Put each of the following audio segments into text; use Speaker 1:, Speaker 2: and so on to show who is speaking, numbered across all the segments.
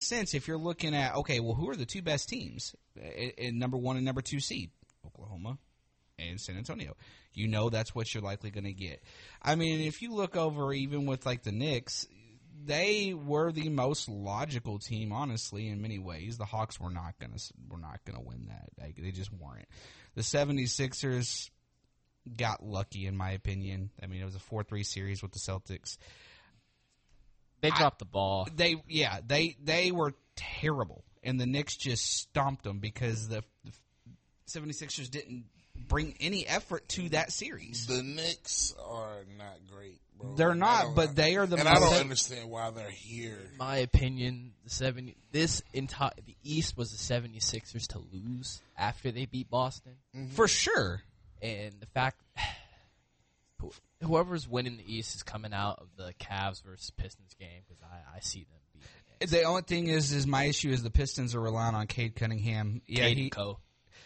Speaker 1: sense if you're looking at, okay, well, who are the two best teams in number 1 and number 2 seed? Oklahoma and San Antonio. You know that's what you're likely going to get. I mean, if you look over even with like the Knicks, they were the most logical team, honestly, in many ways. The Hawks were not going to win that. They just weren't. The 76ers got lucky, in my opinion. I mean, it was a 4-3 series with the Celtics.
Speaker 2: They dropped the ball.
Speaker 1: They were terrible, and the Knicks just stomped them because the 76ers didn't bring any effort to that series.
Speaker 3: The Knicks are not great, bro.
Speaker 1: They're not, but they are the
Speaker 3: and
Speaker 1: most.
Speaker 3: I don't understand why they're here.
Speaker 2: In my opinion, the East was the 76ers to lose after they beat Boston.
Speaker 1: Mm-hmm. For sure.
Speaker 2: And the fact whoever's winning the East is coming out of the Cavs versus Pistons game because I see them beating the Knicks.
Speaker 1: The only thing is my issue is the Pistons are relying on Cade Cunningham.
Speaker 2: Cade Co.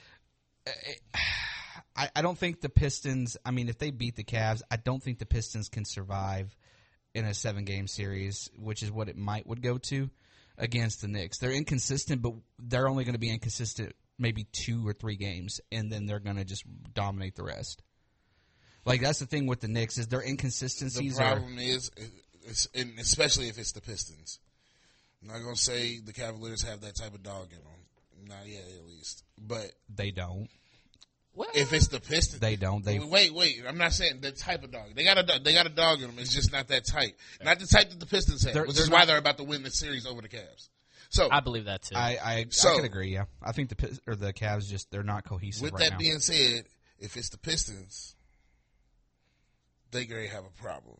Speaker 1: I don't think the Pistons, I mean, if they beat the Cavs, I don't think the Pistons can survive in a 7-game series, which is what it would go to against the Knicks. They're inconsistent, but they're only going to be inconsistent maybe 2 or 3 games, and then they're going to just dominate the rest. Like, that's the thing with the Knicks is their inconsistencies.
Speaker 3: The problem is, and especially if it's the Pistons. I'm not going to say the Cavaliers have that type of dog in them. Not yet, at least. But
Speaker 1: they don't.
Speaker 2: What?
Speaker 3: If it's the Pistons,
Speaker 1: they don't.
Speaker 3: Wait. I'm not saying the type of dog. They got a dog in them. It's just not that type. Not the type that the Pistons have, which is why they're about to win the series over the Cavs. So
Speaker 2: I believe that too.
Speaker 1: I could agree. Yeah, I think the Cavs they're not cohesive.
Speaker 3: With
Speaker 1: right
Speaker 3: that being said, if it's the Pistons, they gonna have a problem.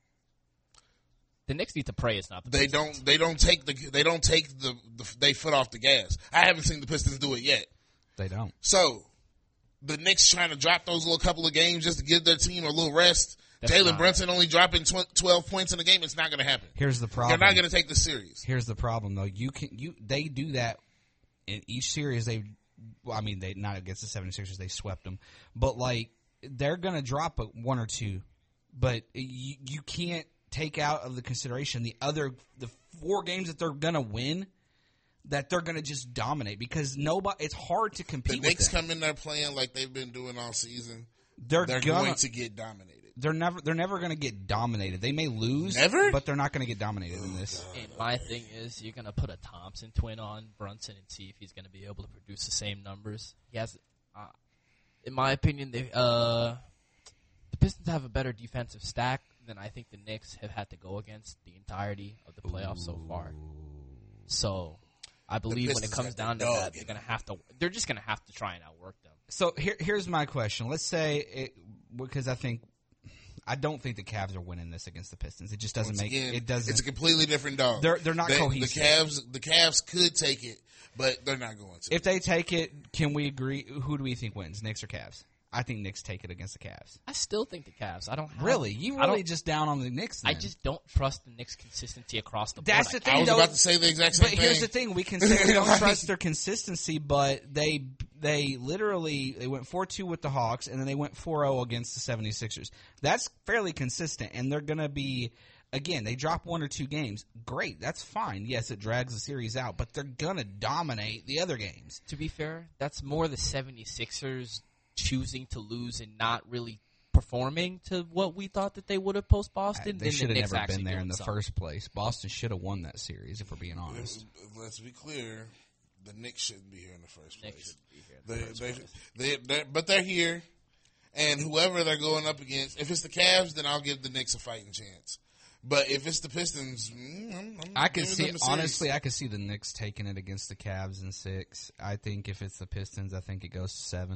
Speaker 2: The Knicks need to pray it's not the
Speaker 3: They
Speaker 2: Pistons.
Speaker 3: They don't take their foot off the gas. I haven't seen the Pistons do it yet.
Speaker 1: They don't.
Speaker 3: So the Knicks trying to drop those little couple of games just to give their team a little rest. Jalen Brunson only dropping 12 points in the game. It's not going to happen.
Speaker 1: Here's the problem.
Speaker 3: They're not going to take this series.
Speaker 1: Here's the problem, though. They do that in each series. They not against the 76ers. They swept them. But, like, they're going to drop 1 or 2. But you can't take out of the consideration the 4 games that they're going to win that they're going to just dominate because it's hard to compete with them.
Speaker 3: The Knicks come in there playing like they've been doing all season.
Speaker 1: They're
Speaker 3: going to get dominated.
Speaker 1: They're never going to get dominated. They may lose, but they're not going to get dominated in this.
Speaker 2: And my thing is, you're going to put a Thompson twin on Brunson and see if he's going to be able to produce the same numbers. He has, in my opinion, the Pistons have a better defensive stack than I think the Knicks have had to go against the entirety of the playoffs so far. So I believe when it comes down to that, they're just going to have to try and outwork them.
Speaker 1: So here's my question. Let's say because I don't think the Cavs are winning this against the Pistons. It just doesn't it doesn't.
Speaker 3: It's a completely different dog.
Speaker 1: They're not cohesive.
Speaker 3: The Cavs could take it, but they're not going to.
Speaker 1: If they take it, can we agree? Who do we think wins, Knicks or Cavs? I think Knicks take it against the Cavs.
Speaker 2: I still think the Cavs.
Speaker 1: You really just down on the Knicks then.
Speaker 2: I just don't trust the Knicks' consistency across the board.
Speaker 1: That's the thing,
Speaker 3: I was about to say the exact same thing.
Speaker 1: But here's the thing. We can say we don't trust their consistency, but they literally went 4-2 with the Hawks, and then they went 4-0 against the 76ers. That's fairly consistent, and they're going to be, again, they drop 1 or 2 games. Great. That's fine. Yes, it drags the series out, but they're going to dominate the other games.
Speaker 2: To be fair, that's more the 76ers choosing to lose and not really performing to what we thought that they would have post Boston.
Speaker 1: They should have
Speaker 2: Knicks
Speaker 1: never been there in the
Speaker 2: something.
Speaker 1: first place. Boston should have won that series, if we're being honest.
Speaker 3: Let's be clear. The Knicks shouldn't be here in the first place.
Speaker 2: Knicks shouldn't be here in the first place.
Speaker 3: But they're here, and whoever they're going up against, if it's the Cavs, then I'll give the Knicks a fighting chance. But if it's the Pistons,
Speaker 1: I could see the Knicks taking it against the Cavs in 6. I think if it's the Pistons, I think it goes to 7.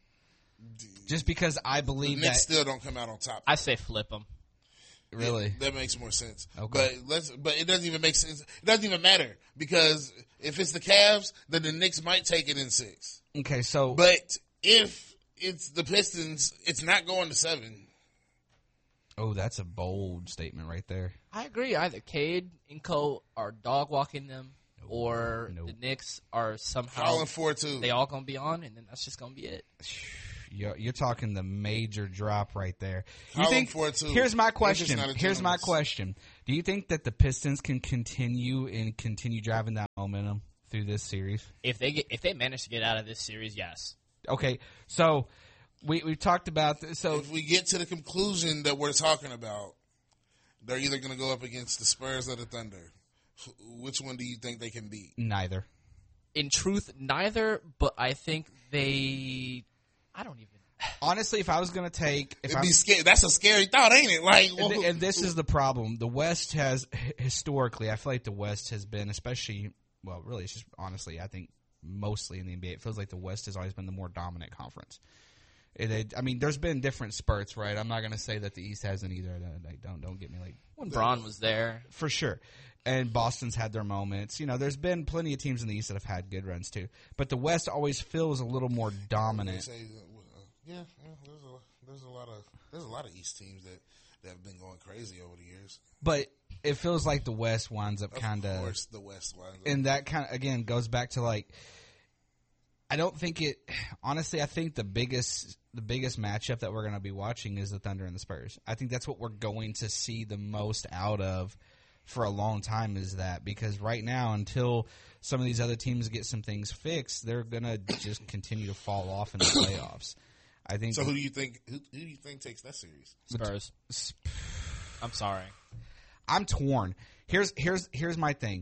Speaker 1: Just because I believe
Speaker 3: the Knicks still don't come out on top.
Speaker 2: I say flip them.
Speaker 1: Really?
Speaker 3: That makes more sense.
Speaker 1: Okay.
Speaker 3: But it doesn't even make sense. It doesn't even matter because if it's the Cavs, then the Knicks might take it in 6.
Speaker 1: Okay, so
Speaker 3: but if it's the Pistons, it's not going to 7.
Speaker 1: Oh, that's a bold statement right there.
Speaker 2: I agree. Either Cade and Co are dog walking them, or the Knicks are somehow
Speaker 3: falling 4-2.
Speaker 2: They all gonna be on, and then that's just gonna be it.
Speaker 1: You're talking the major drop right there. You
Speaker 3: Column
Speaker 1: think?
Speaker 3: 4 too.
Speaker 1: Here's my
Speaker 3: They're
Speaker 1: question.
Speaker 3: just not a
Speaker 1: Here's my
Speaker 3: gentleman's.
Speaker 1: question. Do you think that the Pistons can continue driving that momentum through this series?
Speaker 2: If they manage to get out of this series, yes.
Speaker 1: Okay, so we've talked about so
Speaker 3: If we get to the conclusion that we're talking about, they're either going to go up against the Spurs or the Thunder. Which one do you think they can beat?
Speaker 1: neither.
Speaker 2: In truth, neither. But I think I don't even.
Speaker 1: Honestly, if I was going to take,
Speaker 3: It'd be scary. That's a scary thought, ain't it? Like,
Speaker 1: and this is the problem. The West has historically, I feel like the West has been, especially, well, really, it's just honestly, I think mostly in the NBA, it feels like the West has always been the more dominant conference. I mean, there's been different spurts, right? I'm not going to say that the East hasn't either. Don't get me like
Speaker 2: When Braun was there,
Speaker 1: for sure. And Boston's had their moments. You know, there's been plenty of teams in the East that have had good runs too. But the West always feels a little more dominant.
Speaker 3: There's a lot of East teams that have been going crazy over the years.
Speaker 1: But it feels like the West winds up kind
Speaker 3: Of
Speaker 1: of.
Speaker 3: course, the West winds up.
Speaker 1: And that kind of, again, goes back to like, I don't think it, honestly, I think the biggest matchup that we're going to be watching is the Thunder and the Spurs. I think that's what we're going to see the most out of for a long time, is that, because right now, until some of these other teams get some things fixed, they're going to just continue to fall off in the playoffs. I think.
Speaker 3: So who do you think takes that series?
Speaker 2: Spurs. I'm sorry.
Speaker 1: I'm torn. Here's my thing.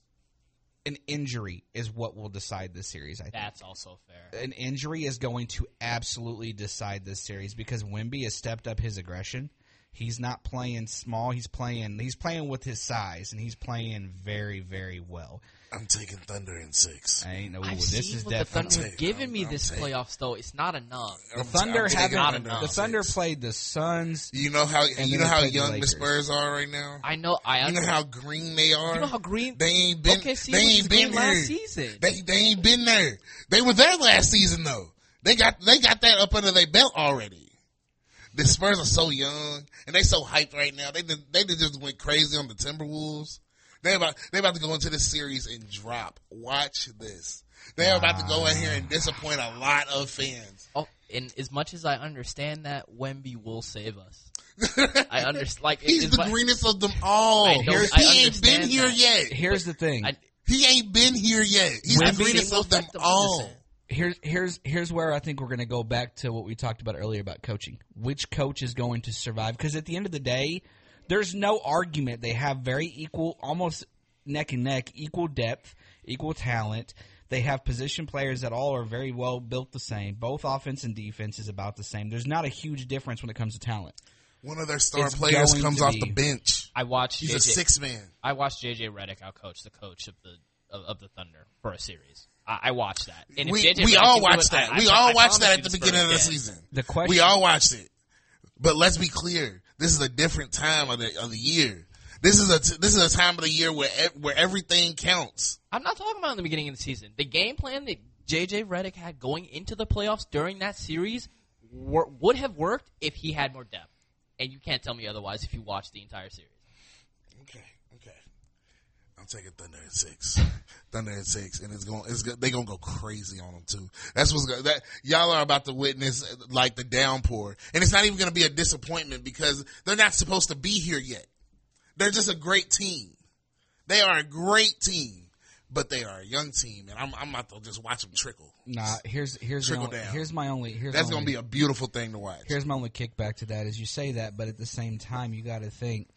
Speaker 1: An injury is what will decide this series, I think.
Speaker 2: That's also fair.
Speaker 1: An injury is going to absolutely decide this series, because Wemby has stepped up his aggression. He's not playing small. He's playing with his size, and he's playing very, very well.
Speaker 3: I'm taking Thunder in 6.
Speaker 1: I ain't know
Speaker 2: I've
Speaker 1: this
Speaker 2: seen
Speaker 1: is
Speaker 2: what the
Speaker 1: definitely.
Speaker 2: Thunder giving me this playoffs, though. It's not enough.
Speaker 1: The Thunder haven't.
Speaker 2: enough.
Speaker 1: The Thunder played the Suns.
Speaker 3: You know how
Speaker 1: then
Speaker 3: young
Speaker 1: they played the
Speaker 3: the
Speaker 1: Lakers.
Speaker 3: Spurs are right now.
Speaker 2: I know.
Speaker 3: You know how green they are.
Speaker 2: You know how green
Speaker 3: They ain't been.
Speaker 2: OKC
Speaker 3: they ain't
Speaker 2: was
Speaker 3: been
Speaker 2: green last
Speaker 3: there.
Speaker 2: season.
Speaker 3: They ain't been there. They were there last season though. They got that up under their belt already. The Spurs are so young and they so hyped right now. They just went crazy on the Timberwolves. They about to go into this series and drop. Watch this. They're about to go in here and disappoint a lot of fans.
Speaker 2: Oh, and as much as I understand that, Wemby will save us. I understand. Like,
Speaker 3: He's the greenest of them all.
Speaker 2: I
Speaker 3: He ain't been
Speaker 2: understand
Speaker 3: here
Speaker 2: that.
Speaker 3: yet.
Speaker 1: Here's the thing.
Speaker 3: He ain't been here yet. He's the
Speaker 1: Wemby
Speaker 3: greenest
Speaker 2: will
Speaker 3: of them
Speaker 2: affect them
Speaker 3: all.
Speaker 2: 100%.
Speaker 1: Here's where I think we're going to go back to what we talked about earlier about coaching. Which coach is going to survive? Because at the end of the day, there's no argument. They have very equal, almost neck and neck, equal depth, equal talent. They have position players that all are very well built the same. Both offense and defense is about the same. There's not a huge difference when it comes to talent.
Speaker 3: One of their star
Speaker 1: It's
Speaker 3: players
Speaker 1: going
Speaker 3: comes
Speaker 1: to
Speaker 3: off
Speaker 1: be-
Speaker 3: the bench.
Speaker 2: I watched
Speaker 3: He's a
Speaker 2: JJ.
Speaker 3: 6-man.
Speaker 2: I watched JJ Redick outcoach the coach of the Thunder for a series. I watched that. And if
Speaker 3: We
Speaker 2: JJ Redick
Speaker 3: all
Speaker 2: can do
Speaker 3: watched
Speaker 2: it,
Speaker 3: that.
Speaker 2: I
Speaker 3: We all watched
Speaker 2: promise
Speaker 3: that
Speaker 2: you
Speaker 3: at the
Speaker 2: Spurs
Speaker 3: beginning of the
Speaker 2: can.
Speaker 3: season.
Speaker 1: The question,
Speaker 3: We all watched it. But let's be clear. This is a different time of the year. This is a time of the year where everything counts.
Speaker 2: I'm not talking about in the beginning of the season. The game plan that JJ Redick had going into the playoffs during that series would have worked if he had more depth. And you can't tell me otherwise if you watch the entire series.
Speaker 3: Okay. I'm taking Thunder at 6. Thunder at 6, and they're gonna go crazy on them too. That's that y'all are about to witness, like, the downpour, and it's not even gonna be a disappointment because they're not supposed to be here yet. They're just a great team. They are a great team, but they are a young team, and I'm about to just watch them trickle.
Speaker 1: nah. Here's
Speaker 3: Trickle down.
Speaker 1: here's my only.
Speaker 3: That's gonna be a beautiful thing to watch.
Speaker 1: Here's my only kickback to that is you say that, but at the same time, you got to think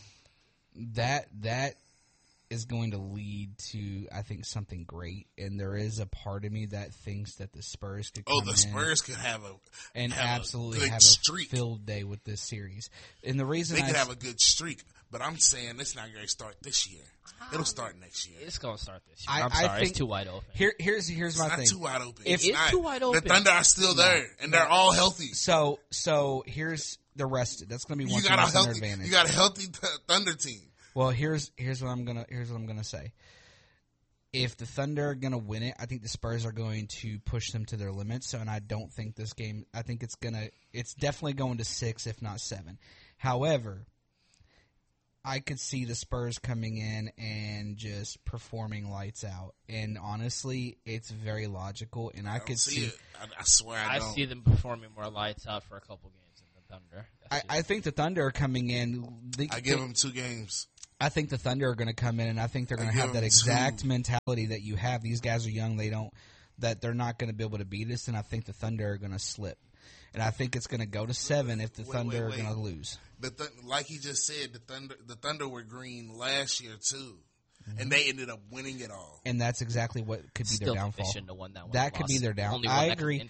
Speaker 1: that is going to lead to, I think, something great. And there is a part of me that thinks that the Spurs could come
Speaker 3: The
Speaker 1: in
Speaker 3: Spurs could have
Speaker 1: and
Speaker 3: have
Speaker 1: absolutely
Speaker 3: a good
Speaker 1: have
Speaker 3: streak.
Speaker 1: a filled day with this series. And the reason
Speaker 3: They could have a good streak, but I'm saying it's not going to start this year. It'll start next year.
Speaker 2: It's going to start this year.
Speaker 1: I
Speaker 2: I'm sorry.
Speaker 1: think-
Speaker 2: It's too wide open.
Speaker 1: here's my
Speaker 3: It's not
Speaker 1: thing.
Speaker 3: too wide open.
Speaker 1: If-
Speaker 3: It's not.
Speaker 2: too wide open.
Speaker 3: The Thunder are still there, and they're all healthy.
Speaker 1: So here's the rest. That's going to be one thing that's their advantage.
Speaker 3: You got a healthy Thunder team.
Speaker 1: Well, here's what I'm gonna say. If the Thunder are gonna win it, I think the Spurs are going to push them to their limits. So, and I don't think this game. I think it's definitely going to 6, if not 7. However, I could see the Spurs coming in and just performing lights out. And honestly, it's very logical. And I could see
Speaker 3: it. I swear I don't.
Speaker 2: see them performing more lights out for a couple games than the Thunder.
Speaker 1: I think the Thunder are coming in.
Speaker 3: I give them 2 games.
Speaker 1: I think the Thunder are going to come in, and I think they're going to have that exact mentality that you have. These guys are young; they're not going to be able to beat us, and I think the Thunder are going to slip. And I think it's going to go to 7 if the Thunder are going to lose.
Speaker 3: Like he just said, the Thunder were green last year too, and they ended up winning it all.
Speaker 1: And that's exactly what could be their downfall.
Speaker 2: They shouldn't have won that one.
Speaker 1: That could be their downfall. I agree.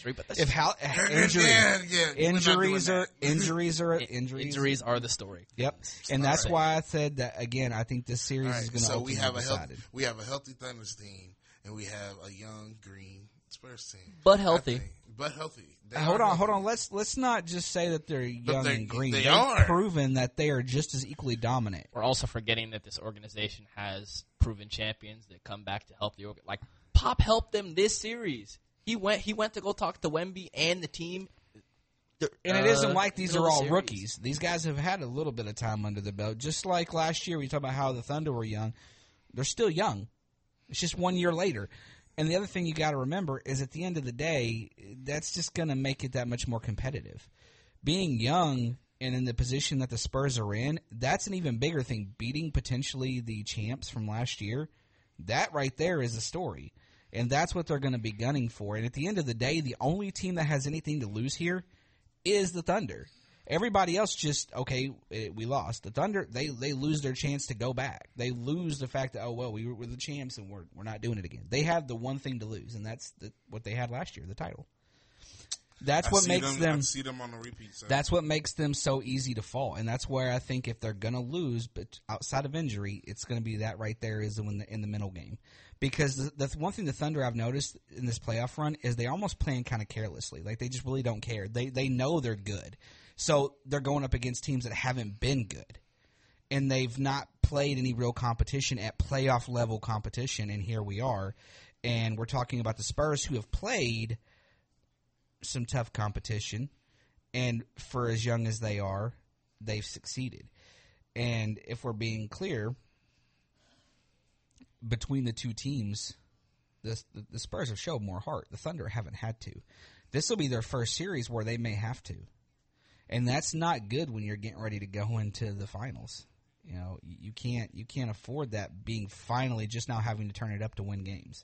Speaker 3: Injuries
Speaker 1: are
Speaker 2: the story.
Speaker 1: Yep, and that's why I said that again. I think this series is going to.
Speaker 3: So we have a healthy Thunder's team, and we have a young green Spurs team,
Speaker 2: but healthy.
Speaker 1: Hold on. Let's not just say that they're young and green.
Speaker 3: They've
Speaker 1: proven that they are just as equally dominant.
Speaker 2: We're also forgetting that this organization has proven champions that come back to help the org. Like Pop helped them this series. He went to go talk to Wemby and the team.
Speaker 1: And it isn't like these are all rookies. These guys have had a little bit of time under the belt. Just like last year, we talked about how the Thunder were young. They're still young. It's just 1 year later. And the other thing you got to remember is at the end of the day, that's just going to make it that much more competitive. Being young and in the position that the Spurs are in, that's an even bigger thing. Beating potentially the champs from last year, that right there is a story. And that's what they're going to be gunning for. And at the end of the day, the only team that has anything to lose here is the Thunder. Everybody else just, okay, we lost. The Thunder, they lose their chance to go back. They lose the fact that, we were the champs and we're not doing it again. They have the one thing to lose, and that's what they had last year, the title. That's what makes them.
Speaker 3: I see them on the repeat. So.
Speaker 1: That's what makes them so easy to fall, and that's where I think if they're going to lose, but outside of injury, it's going to be that right there is in the mental game. Because the one thing the Thunder I've noticed in this playoff run is they're almost playing kind of carelessly. Like they just really don't care. They know they're good. So they're going up against teams that haven't been good. And they've not played any real competition at playoff level competition, and here we are. And we're talking about the Spurs who have played some tough competition, and for as young as they are, they've succeeded. And if we're being clear, between the two teams, the Spurs have showed more heart. The Thunder haven't had to. This will be their first series where they may have to. And that's not good when you're getting ready to go into the finals. You know, you can't afford that being finally just now having to turn it up to win games.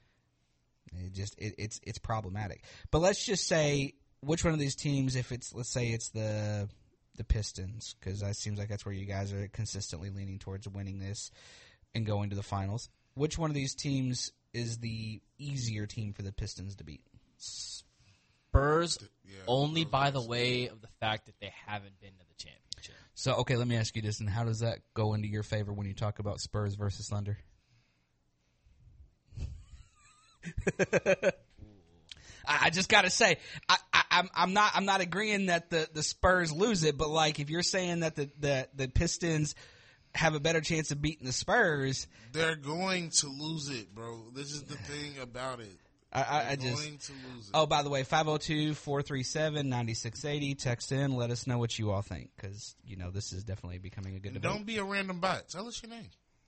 Speaker 1: It's problematic. But let's just say which one of these teams, let's say it's the Pistons, because it seems like that's where you guys are consistently leaning towards winning this and going to the finals. Which one of these teams is the easier team for the Pistons to beat?
Speaker 2: Spurs, only by the way of the fact that they haven't been to the championship.
Speaker 1: So, okay, let me ask you this, and how does that go into your favor when you talk about Spurs versus Thunder? I just got to say, I'm not agreeing that the Spurs lose it, but like if you're saying that the Pistons have a better chance of beating the Spurs,
Speaker 3: they're going to lose it, bro. This is the thing about it.
Speaker 1: Going to lose it. Oh, by the way, 502-437-9680. Text in. Let us know what you all think, because this is definitely becoming a good debate. Don't
Speaker 3: be a random bot. Tell us your name.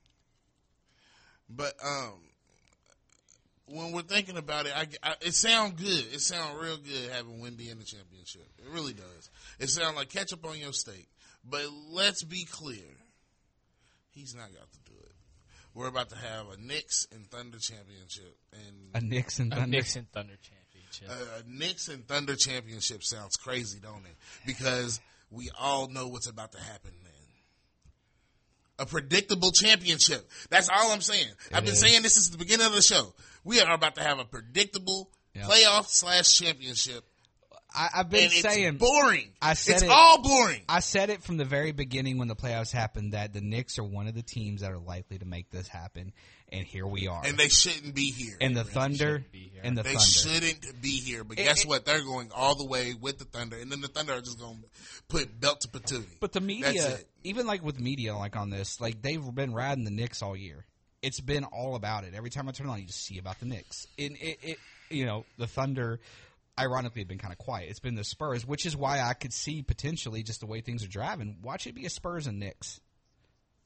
Speaker 3: But when we're thinking about it, it sounds good. It sounds real good having Wemby in the championship. It really does. It sounds like ketchup on your steak. But let's be clear. He's not got to do it. We're about to have a Knicks and Thunder championship.
Speaker 1: A Knicks and Thunder
Speaker 2: championship.
Speaker 3: A Knicks and Thunder championship sounds crazy, don't it? Because we all know what's about to happen then. A predictable championship. That's all I'm saying. I've been saying this since the beginning of the show. We are about to have a predictable playoff/championship.
Speaker 1: I've been saying
Speaker 3: it's boring.
Speaker 1: It's
Speaker 3: all boring.
Speaker 1: I said it from the very beginning when the playoffs happened that the Knicks are one of the teams that are likely to make this happen, and here we are.
Speaker 3: And they shouldn't be here.
Speaker 1: And the Thunder,
Speaker 3: they shouldn't be here. But guess what? They're going all the way with the Thunder, and then the Thunder are just going to put belt to patootie.
Speaker 1: But the media, even like with media, like on this, like they've been riding the Knicks all year. It's been all about it. Every time I turn on, you just see about the Knicks. And the Thunder, ironically, have been kind of quiet. It's been the Spurs, which is why I could see potentially just the way things are driving. Watch it be a Spurs and Knicks.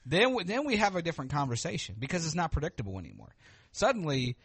Speaker 1: then we have a different conversation because it's not predictable anymore. Suddenly,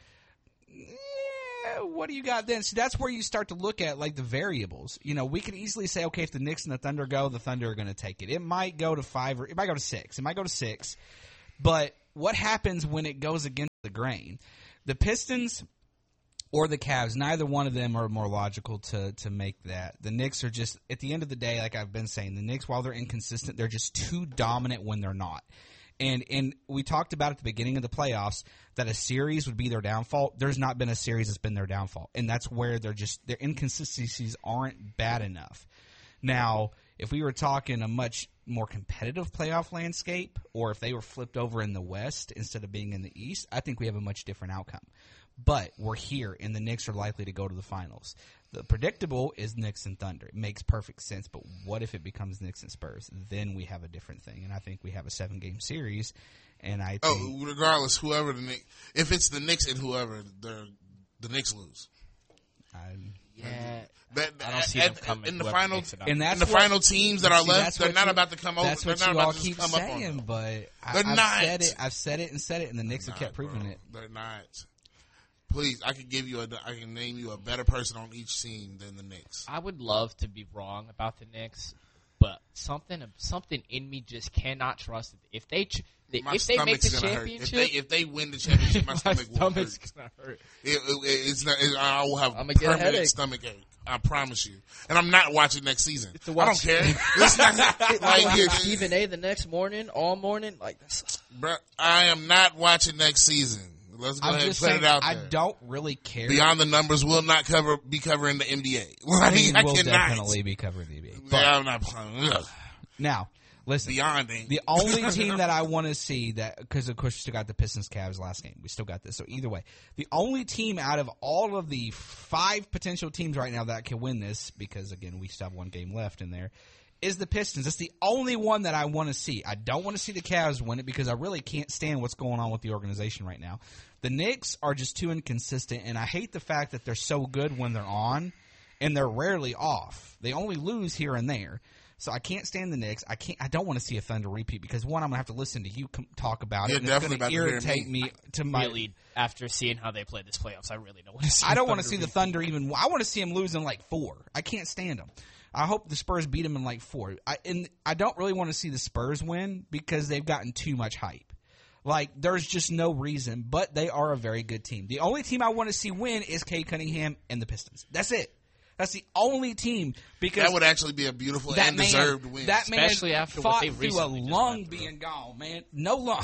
Speaker 1: what do you got then? See, that's where you start to look at like the variables. You know, we could easily say, okay, if the Knicks and the Thunder go, the Thunder are going to take it. It might go to 5 or it might go to 6. It might go to 6. But what happens when it goes against the grain? The Pistons or the Cavs, neither one of them are more logical to make that. The Knicks are just, at the end of the day, like I've been saying, the Knicks, while they're inconsistent, they're just too dominant when they're not. And we talked about at the beginning of the playoffs that a series would be their downfall. There's not been a series that's been their downfall. And that's where their inconsistencies aren't bad enough. Now, if we were talking a much more competitive playoff landscape, or if they were flipped over in the West instead of being in the East, I think we have a much different outcome. But we're here, and the Knicks are likely to go to the finals. The predictable is Knicks and Thunder. It makes perfect sense, but what if it becomes Knicks and Spurs? Then we have a different thing, and I think we have a 7-game series. And I think,
Speaker 3: regardless, whoever the Knicks, if it's the Knicks and whoever, the Knicks lose.
Speaker 2: Yeah,
Speaker 3: I
Speaker 2: don't see them coming
Speaker 3: in the
Speaker 2: whoever
Speaker 3: final.
Speaker 2: makes it up.
Speaker 3: And the final teams that are left, they're not about to come over.
Speaker 1: That's what
Speaker 3: they're
Speaker 1: you
Speaker 3: not
Speaker 1: all
Speaker 3: about to
Speaker 1: keep
Speaker 3: come up on
Speaker 1: saying,
Speaker 3: them.
Speaker 1: but
Speaker 3: They're not.
Speaker 1: I've said it, and the Knicks have kept proving it.
Speaker 3: They're not. Please, I can name you a better person on each team than the Knicks.
Speaker 2: I would love to be wrong about the Knicks, but something in me just cannot trust it. If they make the championship,
Speaker 3: if they win the championship, my stomach will hurt.
Speaker 2: Gonna hurt.
Speaker 3: I will have
Speaker 2: I'ma get a
Speaker 3: permanent
Speaker 2: headache.
Speaker 3: stomach ache. I promise you. And I'm not watching next season.
Speaker 2: To
Speaker 3: I
Speaker 2: watch-
Speaker 3: don't care. It's not, like,
Speaker 2: Stephen A. the next morning, all morning, like
Speaker 3: bruh, I am not watching next season. Let's go
Speaker 1: I'm
Speaker 3: ahead and
Speaker 1: just
Speaker 3: put
Speaker 1: saying,
Speaker 3: it out
Speaker 1: I
Speaker 3: there.
Speaker 1: don't really care.
Speaker 3: Beyond the Numbers will not be covering the NBA.
Speaker 1: I mean,
Speaker 3: I
Speaker 1: we'll
Speaker 3: cannot.
Speaker 1: definitely be covering the NBA. But
Speaker 3: Yeah, I'm not playing. Ugh.
Speaker 1: now, listen.
Speaker 3: Beyond it.
Speaker 1: The only team that I want to see because of course we still got the Pistons Cavs last game. We still got this. So either way, the only team out of all of the 5 potential teams right now that can win this, because again we still have 1 game left in there, is the Pistons. That's the only one that I want to see. I don't want to see the Cavs win it because I really can't stand what's going on with the organization right now. The Knicks are just too inconsistent, and I hate the fact that they're so good when they're on, and they're rarely off. They only lose here and there. So I can't stand the Knicks. I don't want to see a Thunder repeat because, one, I'm going to have to listen to you talk about it, and it's going to irritate me to my...
Speaker 2: really, after seeing how they play this playoffs, I really don't want to see
Speaker 1: I don't
Speaker 2: the
Speaker 1: want to see
Speaker 2: Thunder
Speaker 1: the Thunder even... I want to see them lose in like 4. I can't stand them. I hope the Spurs beat them in like 4. I don't really want to see the Spurs win because they've gotten too much hype. Like, there's just no reason, but they are a very good team. The only team I want to see win is Cade Cunningham and the Pistons. That's it. That's the only team because
Speaker 3: That would actually be a beautiful and deserved win.
Speaker 1: That man
Speaker 2: Especially after what
Speaker 1: fought
Speaker 2: they
Speaker 1: through a
Speaker 2: recently just
Speaker 1: lung
Speaker 2: went through.
Speaker 1: being gone, man. No lung.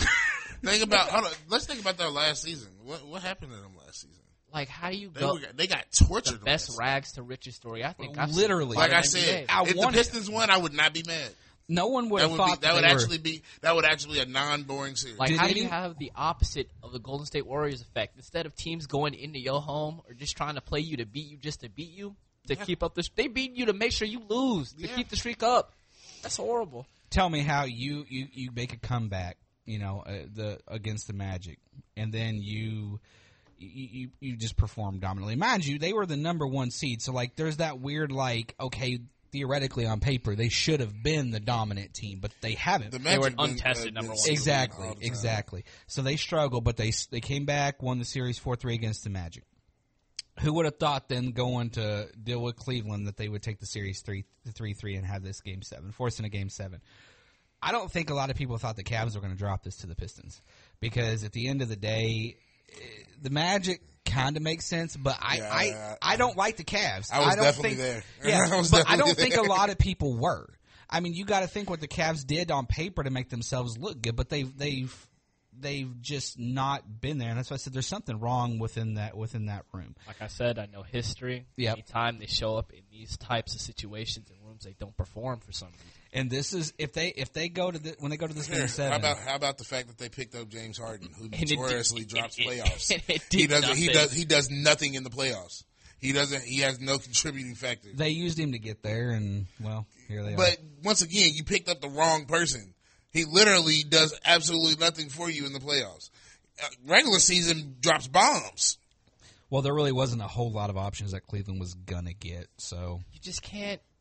Speaker 3: Let's think about their last season. What happened to them last season?
Speaker 2: Like, how do you
Speaker 3: They,
Speaker 2: go
Speaker 3: they got tortured.
Speaker 2: the best
Speaker 3: last
Speaker 2: rags to riches story? I think I've
Speaker 1: Literally.
Speaker 2: seen
Speaker 3: Like I
Speaker 2: in the
Speaker 3: said,
Speaker 2: NBA.
Speaker 3: if the Pistons won, I would not be mad.
Speaker 1: No one would have thought
Speaker 3: that would
Speaker 1: they were-
Speaker 3: actually be a non-boring series.
Speaker 2: Like,
Speaker 1: Did
Speaker 2: how do
Speaker 1: any-
Speaker 2: you have the opposite of the Golden State Warriors effect? Instead of teams going into your home or just trying to play you to beat you just to beat you, to keep up the they beat you to make sure you lose, to keep the streak up. That's horrible.
Speaker 1: Tell me how you make a comeback, against the Magic, and then you just perform dominantly. Mind you, they were the number 1 seed, so like there's that weird okay, theoretically on paper they should have been the dominant team, but they haven't.
Speaker 3: The
Speaker 2: They were
Speaker 3: Magic
Speaker 2: an untested number 1 seed.
Speaker 1: Exactly. So they struggled, but they came back, won the series 4-3 against the Magic. Who would have thought then going to deal with Cleveland that they would take the series 3-3 and have this Game 7, forcing a Game 7? I don't think a lot of people thought the Cavs were going to drop this to the Pistons because at the end of the day, the Magic kind of makes sense, but I don't like the Cavs.
Speaker 3: I was
Speaker 1: don't
Speaker 3: definitely
Speaker 1: think,
Speaker 3: there.
Speaker 1: Yeah,
Speaker 3: I was
Speaker 1: but I
Speaker 3: definitely
Speaker 1: don't think a
Speaker 3: there.
Speaker 1: lot of people were. I mean, you got to think what the Cavs did on paper to make themselves look good, but they've just not been there, and that's why I said there's something wrong within that room.
Speaker 2: Like I said, I know history.
Speaker 1: Yep.
Speaker 2: Anytime they show up in these types of situations and rooms, they don't perform for some reason.
Speaker 1: And this is if they go to when they go to this Game 7.
Speaker 3: How about the fact that they picked up James Harden, who
Speaker 2: And it
Speaker 3: notoriously drops playoffs?
Speaker 2: It did
Speaker 3: He does nothing in the playoffs. He has no contributing factor.
Speaker 1: They used him to get there, and well, here they are.
Speaker 3: But once again, you picked up the wrong person. He literally does absolutely nothing for you in the playoffs. Regular season drops bombs.
Speaker 1: Well, there really wasn't a whole lot of options that Cleveland was gonna get, so
Speaker 2: You just can't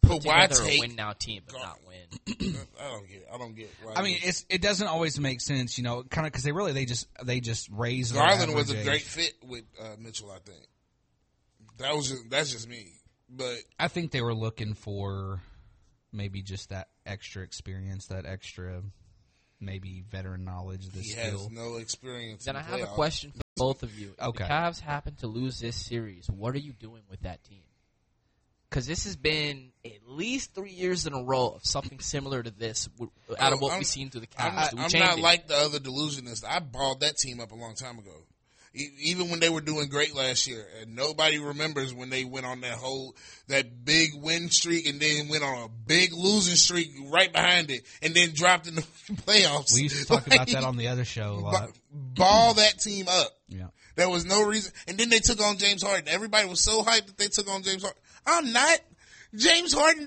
Speaker 2: put
Speaker 3: But why
Speaker 2: together a
Speaker 3: take-
Speaker 2: win now team but not win.
Speaker 3: I don't get. Why
Speaker 1: I mean, it doesn't always make sense, kind of because they just raise their
Speaker 3: Garland was a
Speaker 1: average
Speaker 3: great
Speaker 1: age.
Speaker 3: fit with Mitchell. I think that's just me. But
Speaker 1: I think they were looking for maybe just that extra experience, that extra maybe veteran knowledge, the
Speaker 3: he
Speaker 1: skill.
Speaker 3: has no experience.
Speaker 2: Then
Speaker 3: in
Speaker 2: I have a
Speaker 3: playoffs.
Speaker 2: question for both of you. If
Speaker 1: Okay.
Speaker 2: the Cavs happen to lose this series, what are you doing with that team? Because this has been at least 3 years in a row of something similar to this out of what we've seen through the Cavs.
Speaker 3: I'm not like the other delusionists. I balled that team up a long time ago. Even when they were doing great last year, and nobody remembers when they went on that big win streak and then went on a big losing streak right behind it, and then dropped in the playoffs.
Speaker 1: We used to talk about that on the other show a lot.
Speaker 3: Ball that team up.
Speaker 1: Yeah.
Speaker 3: There was no reason. And then they took on James Harden. Everybody was so hyped that they took on James Harden. I'm not. James Harden,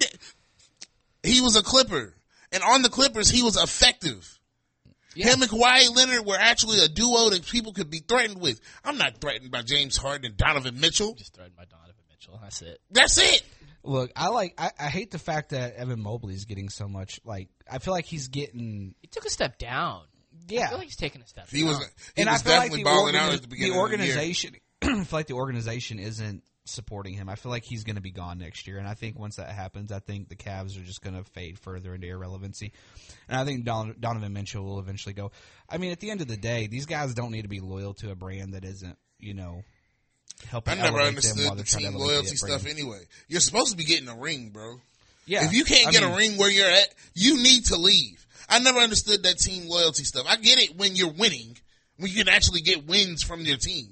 Speaker 3: he was a Clipper. And on the Clippers, he was effective.
Speaker 1: Yeah.
Speaker 3: Him and Kawhi Leonard were actually a duo that people could be threatened with. I'm not threatened by James Harden and Donovan Mitchell.
Speaker 2: Just threatened by Donovan Mitchell. That's it.
Speaker 3: That's it.
Speaker 1: Look, I hate the fact that Evan Mobley's getting so much. I feel like he's getting.
Speaker 2: He took a step down. I
Speaker 1: Yeah.
Speaker 2: feel like he's taking a step
Speaker 3: He
Speaker 2: down.
Speaker 3: was
Speaker 1: And I feel
Speaker 3: definitely
Speaker 1: like
Speaker 3: balling out at the beginning of the year.
Speaker 1: organization. I feel like the organization isn't supporting him. I feel like he's going to be gone next year, and I think once that happens, I think the Cavs are just going to fade further into irrelevancy. And I think Donovan Mitchell will eventually go. I mean, at the end of the day, these guys don't need to be loyal to a brand that isn't, helping.
Speaker 3: I never
Speaker 1: elevate them
Speaker 3: understood
Speaker 1: while
Speaker 3: the
Speaker 1: they're trying to
Speaker 3: team
Speaker 1: elevate
Speaker 3: loyalty
Speaker 1: that
Speaker 3: stuff
Speaker 1: brand.
Speaker 3: anyway. You're supposed to be getting a ring, bro.
Speaker 1: Yeah,
Speaker 3: If you can't
Speaker 1: I
Speaker 3: get
Speaker 1: mean,
Speaker 3: a ring where you're at, you need to leave. I never understood that team loyalty stuff. I get it when you're winning, when you can actually get wins from your team.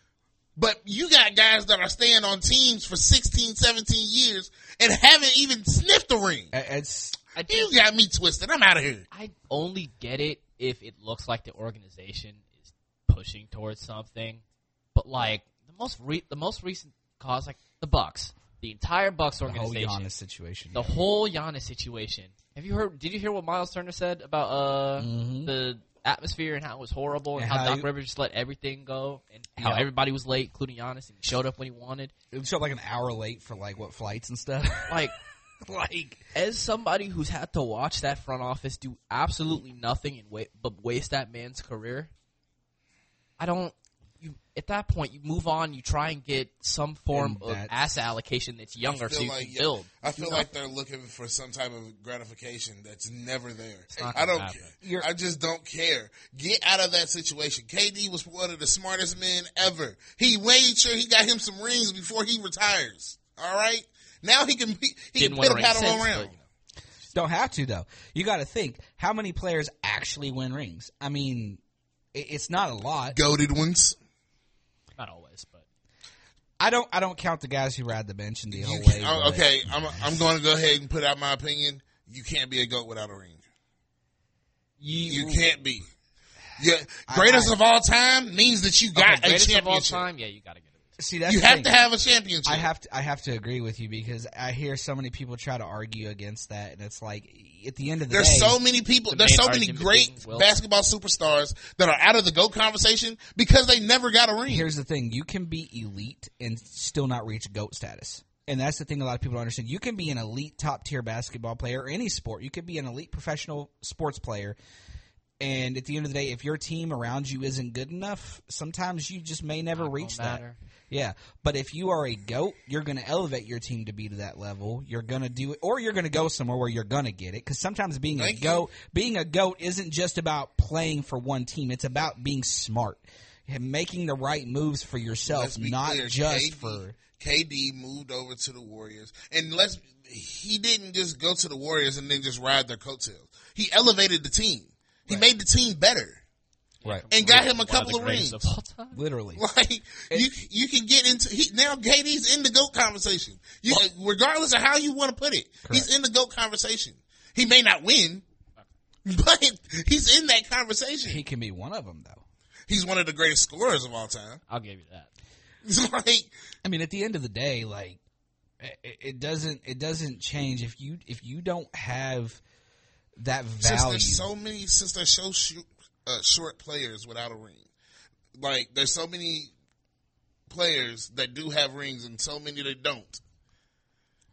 Speaker 3: But you got guys that are staying on teams for 16, 17 years and haven't even sniffed a ring.
Speaker 1: it's
Speaker 3: You got me twisted. I'm out of here.
Speaker 2: I only get it if it looks like the organization is pushing towards something. But the most recent cause, like the Bucks, the entire Bucks
Speaker 1: the whole
Speaker 2: organization,
Speaker 1: Giannis situation.
Speaker 2: the whole Giannis situation. Have you heard? Did you hear what Miles Turner said about the atmosphere and how it was horrible and
Speaker 1: And
Speaker 2: how
Speaker 1: how
Speaker 2: Doc Rivers just let everything go and how
Speaker 1: Yeah.
Speaker 2: everybody was late, including Giannis, and he showed up when he wanted.
Speaker 1: It showed like an hour late for flights and stuff.
Speaker 2: Like,
Speaker 1: like
Speaker 2: as somebody who's had to watch that front office do absolutely nothing and but waste that man's career, at that point, you move on. You try and get some form
Speaker 1: And
Speaker 2: of asset allocation that's younger, so you can build.
Speaker 3: I feel like they're looking for some type of gratification that's never there.
Speaker 2: not
Speaker 3: I
Speaker 2: gonna
Speaker 3: don't
Speaker 2: happen.
Speaker 3: care. I just don't care. Get out of that situation. KD was one of the smartest men ever. He made sure he got him some rings before he retires. All right? Now he can
Speaker 2: Didn't win a ring
Speaker 3: paddle
Speaker 2: since,
Speaker 3: around.
Speaker 2: but,
Speaker 1: don't have to though. You got to think how many players actually win rings. I mean, it's not a lot.
Speaker 3: Goated ones.
Speaker 2: not always, but
Speaker 1: I don't count the guys who ride the bench in the whole
Speaker 3: You
Speaker 1: way.
Speaker 3: can't-
Speaker 1: but-
Speaker 3: okay, I'm going to go ahead and put out my opinion. You can't be a GOAT without a ring. You can't be. Yeah, greatest of all time means that you got a
Speaker 2: greatest of all
Speaker 3: championship.
Speaker 2: time, yeah, you got to get it.
Speaker 1: See, that's
Speaker 3: You
Speaker 1: the
Speaker 3: have
Speaker 1: thing.
Speaker 3: to have a championship.
Speaker 1: I have to agree with you because I hear so many people try to argue against that, and it's like at the end of the
Speaker 3: There's
Speaker 1: day,
Speaker 3: so many people.
Speaker 2: The
Speaker 3: There's
Speaker 2: main
Speaker 3: so many
Speaker 2: argument
Speaker 3: great
Speaker 2: being Will.
Speaker 3: basketball superstars that are out of the GOAT conversation because they never got a ring.
Speaker 1: here's the thing: you can be elite and still not reach GOAT status. And that's the thing a lot of people don't understand. You can be an elite top tier basketball player or any sport. You could be an elite professional sports player. And at the end of the day, if your team around you isn't good enough, sometimes you just may never
Speaker 2: Not
Speaker 1: reach
Speaker 2: gonna
Speaker 1: that.
Speaker 2: matter.
Speaker 1: Yeah. But if you are a GOAT, you're going to elevate your team to be to that level. You're going to do it, or you're going to go somewhere where you're going to get it. Because sometimes being a GOAT isn't just about playing for one team. It's about being smart and making the right moves for yourself,
Speaker 3: Let's be
Speaker 1: not
Speaker 3: clear,
Speaker 1: just
Speaker 3: KD,
Speaker 1: for.
Speaker 3: KD moved over to the Warriors, and he didn't just go to the Warriors and then just ride their coattails. He elevated the team. He made the team better
Speaker 1: Right.
Speaker 3: and got him a
Speaker 2: One
Speaker 3: couple
Speaker 2: the
Speaker 3: of
Speaker 2: greatest
Speaker 3: rings.
Speaker 2: of all time.
Speaker 1: Literally.
Speaker 3: Like you can get into now. KD's in the GOAT conversation. Regardless of how you want to put it, he's in the GOAT conversation. He may not win, but he's in that conversation.
Speaker 1: He can be one of them, though.
Speaker 3: He's one of the greatest scorers of all time.
Speaker 2: I'll give you that.
Speaker 3: It's like
Speaker 1: I mean, at the end of the day, like it doesn't change if you don't have that value.
Speaker 3: since there's so short players without a ring. Like there's so many players that do have rings and so many that don't.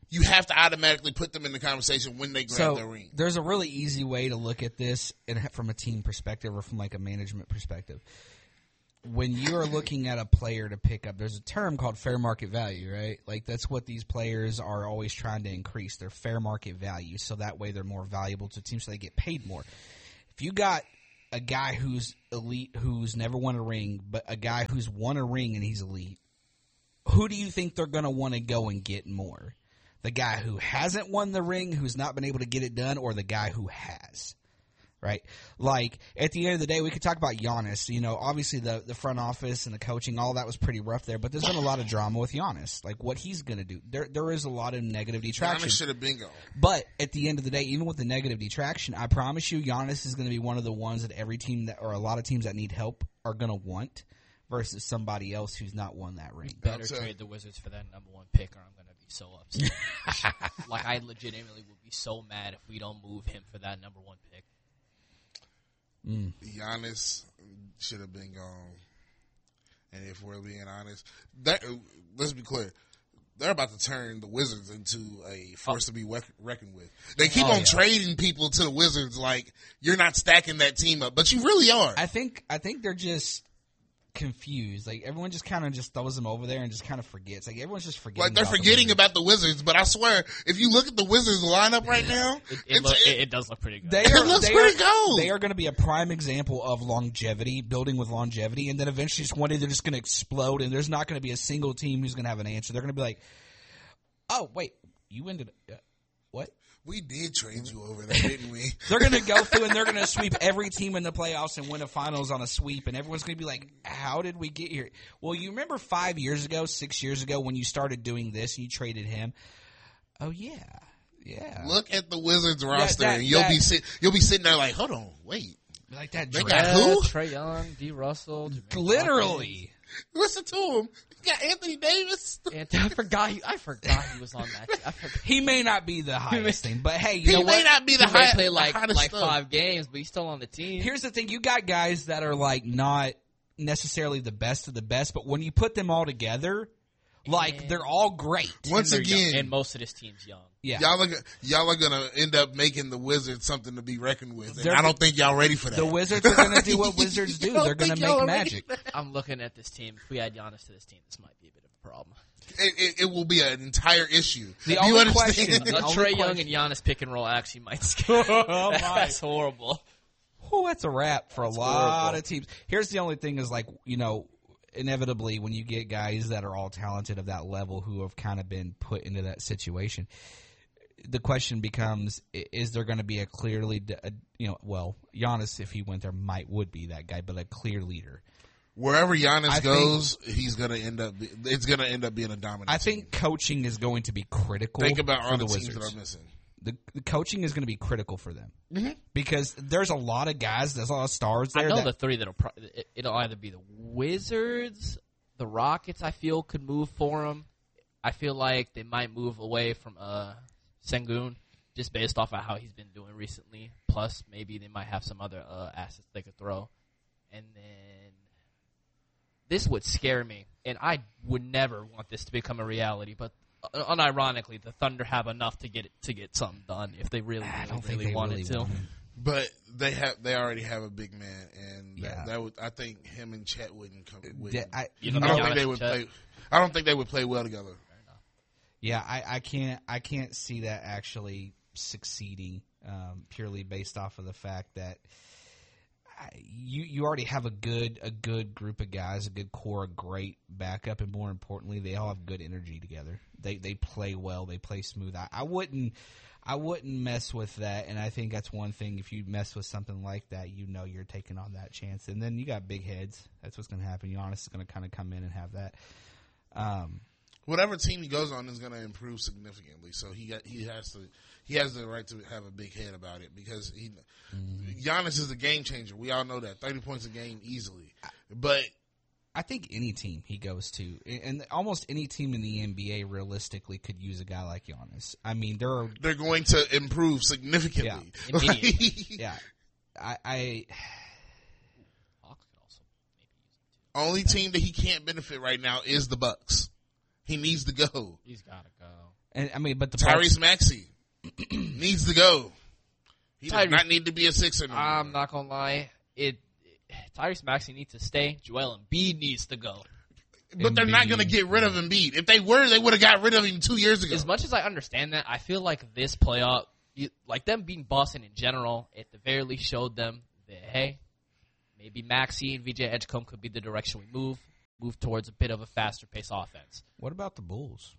Speaker 3: you have to automatically put them in the conversation when they grab their ring.
Speaker 1: There's a really easy way to look at this from a team perspective or from like a management perspective. When you are looking at a player to pick up, there's a term called fair market value, right? Like that's what these players are always trying to increase, their fair market value, so that way they're more valuable to teams, so they get paid more. If you got a guy who's elite, who's never won a ring, but a guy who's won a ring and he's elite, who do you think they're going to want to go and get more? The guy who hasn't won the ring, who's not been able to get it done, or the guy who has? Right? Like, at the end of the day, we could talk about Giannis. You know, obviously the front office and the coaching, all that was pretty rough there, but there's been a lot of drama with Giannis. Like, what he's going to do. There is a lot of negative detraction.
Speaker 3: Giannis should have been gone.
Speaker 1: But at the end of the day, even with the negative detraction, I promise you Giannis is going to be one of the ones that every team or a lot of teams that need help are going to want versus somebody else who's not won that ring.
Speaker 2: Better trade the Wizards for that number 1 pick, or I'm going to be so upset. Like, I legitimately would be so mad if we don't move him for that number 1 pick.
Speaker 3: Giannis should have been gone. And if we're being honest, let's be clear. They're about to turn the Wizards into a force to be reckoned with. They keep on trading people to the Wizards like you're not stacking that team up, but you really are.
Speaker 1: I think they're just confused. Like everyone just kind of just throws them over there and just kind of forgets. Like everyone's just forgetting.
Speaker 3: Like they're forgetting about the Wizards, but I swear, if you look at the Wizards lineup right now,
Speaker 2: it does look pretty good.
Speaker 3: It looks pretty good.
Speaker 1: They are going to be a prime example of longevity, building with longevity, and then eventually just one day they're just going to explode, and there's not going to be a single team who's going to have an answer. They're going to be like, "Oh wait, you ended what?"
Speaker 3: We did trade you over there, didn't we?
Speaker 1: They're going to go through and they're going to sweep every team in the playoffs and win a finals on a sweep, and everyone's going to be like, how did we get here? Well, you remember 6 years ago when you started doing this and you traded him? Oh, yeah. Yeah.
Speaker 3: Look at the Wizards roster, and you'll be sitting there like, hold on, wait.
Speaker 1: Like that
Speaker 3: they got who?
Speaker 2: Trae Young, D. Russell.
Speaker 1: Literally.
Speaker 3: Listen to him. You got Anthony Davis.
Speaker 2: I forgot he was on that team.
Speaker 1: He may not be the highest thing, but hey,
Speaker 3: he may not be the highest.
Speaker 2: He may play like 5 games, but he's still on the team.
Speaker 1: Here's the thing: you got guys that are like not necessarily the best of the best, but when you put them all together, like they're all great.
Speaker 3: Once again,
Speaker 2: and most of this team's young.
Speaker 1: Yeah,
Speaker 3: y'all are gonna end up making the Wizards something to be reckoned with. And I don't think y'all ready for that.
Speaker 1: The Wizards are gonna do what Wizards do. They're gonna make magic.
Speaker 2: I'm looking at this team. If we add Giannis to this team, this might be a bit of a problem.
Speaker 3: It will be an entire issue.
Speaker 1: The only question,
Speaker 2: Trae Young and Giannis pick and roll actually might scare. That's horrible.
Speaker 1: Oh, that's a wrap for a lot of teams. Here's the only thing is like, you know, inevitably when you get guys that are all talented of that level who have kind of been put into that situation, the question becomes, is there going to be a clearly, Giannis, if he went there, would be that guy, but a clear leader.
Speaker 3: Wherever Giannis goes, he's going to end up. It's going to end up being a dominant.
Speaker 1: I think coaching is going to be critical.
Speaker 3: Think about
Speaker 1: for
Speaker 3: all
Speaker 1: the
Speaker 3: the teams
Speaker 1: Wizards.
Speaker 3: that are missing.
Speaker 1: The coaching is going to be critical for them because there's a lot of guys, there's a lot of stars there.
Speaker 2: I know the 3 that'll it'll either be the Wizards, the Rockets. I feel could move for them. I feel like they might move away from Sengun just based off of how he's been doing recently. Plus, maybe they might have some other assets they could throw, and then. This would scare me, and I would never want this to become a reality. But unironically, the Thunder have enough to get something done if they really wanted to.
Speaker 3: But they already have a big man, and that would, I think him and Chet wouldn't come. I don't think they would play. I don't think they would play well together.
Speaker 1: Yeah, I can't see that actually succeeding purely based off of the fact that. You already have a good group of guys, a good core, a great backup, and more importantly, they all have good energy together. They play well, they play smooth. I wouldn't mess with that, and I think that's one thing. If you mess with something like that, you know you're taking on that chance. And then you got big heads. That's what's going to happen. Giannis is going to kind of come in and have that.
Speaker 3: Whatever team he goes on is going to improve significantly. So he has the right to have a big head about it because Giannis is a game changer. We all know that 30 points a game easily. But
Speaker 1: I think any team he goes to, and almost any team in the NBA realistically could use a guy like Giannis. I mean, they're
Speaker 3: going to improve significantly.
Speaker 1: Yeah, I
Speaker 3: only team that he can't benefit right now is the Bucks. He needs to go.
Speaker 2: He's got to go.
Speaker 1: And I mean, but the
Speaker 3: Tyrese Maxey needs to go. He does
Speaker 2: Tyrese-
Speaker 3: not need to be a Sixer no more.
Speaker 2: I'm not gonna lie. Tyrese Maxey needs to stay. Joel Embiid needs to go.
Speaker 3: But they're not going to get rid of Embiid. If they were, they would have got rid of him 2 years ago.
Speaker 2: As much as I understand that, I feel like this playoff, like them beating Boston in general, at the very least showed them that, hey, maybe Maxey and VJ Edgecombe could be the direction we move towards a bit of a faster pace offense.
Speaker 1: What about the Bulls?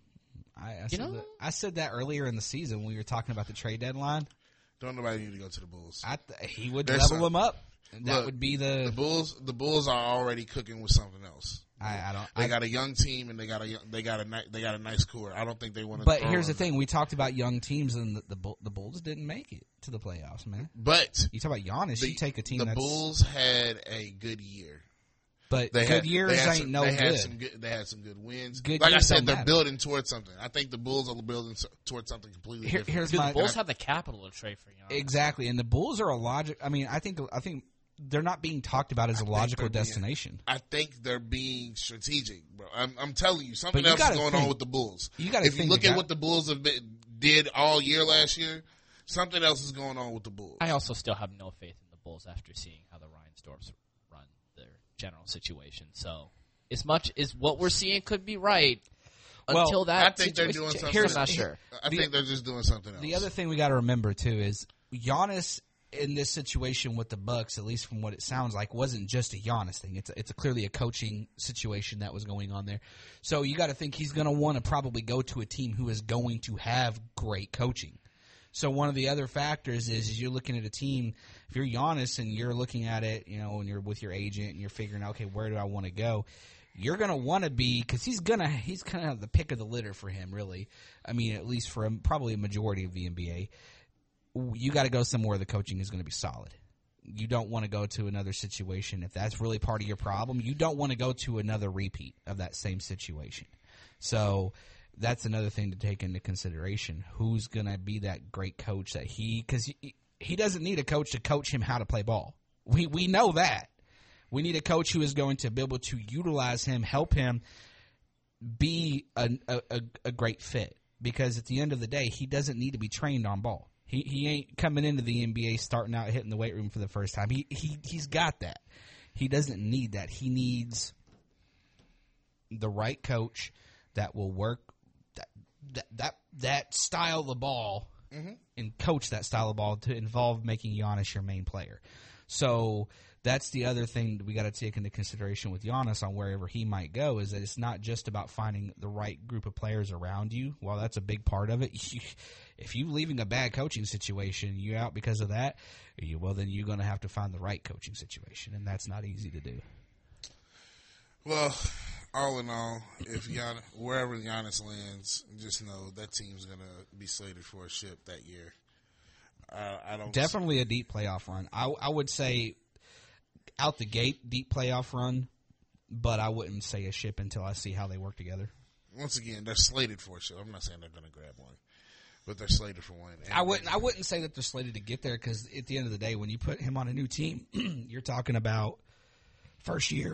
Speaker 1: I
Speaker 2: You
Speaker 1: said that earlier in the season when we were talking about the trade deadline.
Speaker 3: Don't nobody need to go to the Bulls.
Speaker 1: He would
Speaker 3: There's
Speaker 1: level
Speaker 3: some-
Speaker 1: them up. And that
Speaker 3: Look,
Speaker 1: would be
Speaker 3: The Bulls are already cooking with something else. They got a young team and they got a nice core. I don't think they want to.
Speaker 1: But here's the thing: we talked about young teams, and the Bulls didn't make it to the playoffs, man.
Speaker 3: But
Speaker 1: You talk about Giannis, you take a team
Speaker 3: the
Speaker 1: that's
Speaker 3: Bulls had a good year.
Speaker 1: but
Speaker 3: They
Speaker 1: good
Speaker 3: had,
Speaker 1: years
Speaker 3: they had
Speaker 1: ain't
Speaker 3: some,
Speaker 1: no
Speaker 3: they had
Speaker 1: good.
Speaker 3: Some good. They had some good wins.
Speaker 1: Good
Speaker 3: Like I
Speaker 1: years
Speaker 3: said,
Speaker 1: don't
Speaker 3: they're
Speaker 1: matter.
Speaker 3: building towards something. I think the Bulls are building towards something completely different.
Speaker 1: Here's
Speaker 2: Dude,
Speaker 1: my
Speaker 2: the Bulls have the capital to trade for Giannis.
Speaker 1: exactly, and the Bulls are a logic. I mean, I think they're not being talked about as a logical
Speaker 3: they're being-
Speaker 1: destination.
Speaker 3: I think they're being strategic, bro. I'm telling you, something
Speaker 1: But you
Speaker 3: else is
Speaker 1: gotta
Speaker 3: going
Speaker 1: think-
Speaker 3: on with the Bulls.
Speaker 1: you gotta
Speaker 3: if you
Speaker 1: think
Speaker 3: look
Speaker 1: the
Speaker 3: at
Speaker 1: guy-
Speaker 3: what the Bulls did all year last year, something else is going on with the Bulls.
Speaker 2: I also still have no faith in the Bulls after seeing how the Ryan Storms run their general situation. So, as much as what we're seeing could be right,
Speaker 1: Well,
Speaker 2: until that
Speaker 3: I think they're
Speaker 2: situation
Speaker 3: doing
Speaker 2: changes,
Speaker 3: something.
Speaker 2: I'm not sure.
Speaker 3: I think they're just doing something else.
Speaker 1: The other thing we got to remember too is Giannis in this situation with the Bucks, at least from what it sounds like, wasn't just a Giannis thing. It's clearly a coaching situation that was going on there. So you got to think he's going to want to probably go to a team who is going to have great coaching. So one of the other factors is you're looking at a team. If you're Giannis and you're looking at it, and you're with your agent and you're figuring out, okay, where do I want to go? You're going to want to be, because he's kind of the pick of the litter for him, really. I mean, at least for probably a majority of the NBA. You got to go somewhere the coaching is going to be solid. You don't want to go to another situation. If that's really part of your problem, you don't want to go to another repeat of that same situation. So that's another thing to take into consideration. Who's going to be that great coach that because he doesn't need a coach to coach him how to play ball. We know that. We need a coach who is going to be able to utilize him, help him be a great fit. Because at the end of the day, he doesn't need to be trained on ball. He ain't coming into the NBA starting out hitting the weight room for the first time. He's got that. He doesn't need that. He needs the right coach that will work that style of the ball and coach that style of ball to involve making Giannis your main player. So that's the other thing that we got to take into consideration with Giannis on wherever he might go, is that it's not just about finding the right group of players around you. While that's a big part of it, if you're leaving a bad coaching situation, you out because of that, then you're going to have to find the right coaching situation, and that's not easy to do.
Speaker 3: Well, all in all, wherever Giannis lands, just know that team's going to be slated for a ship that year. I don't
Speaker 1: Definitely a deep playoff run. I would say out the gate, deep playoff run, but I wouldn't say a ship until I see how they work together.
Speaker 3: Once again, they're slated for a ship. I'm not saying they're going to grab one, but they're slated for one.
Speaker 1: I wouldn't say that they're slated to get there, because at the end of the day, when you put him on a new team, you're talking about first year.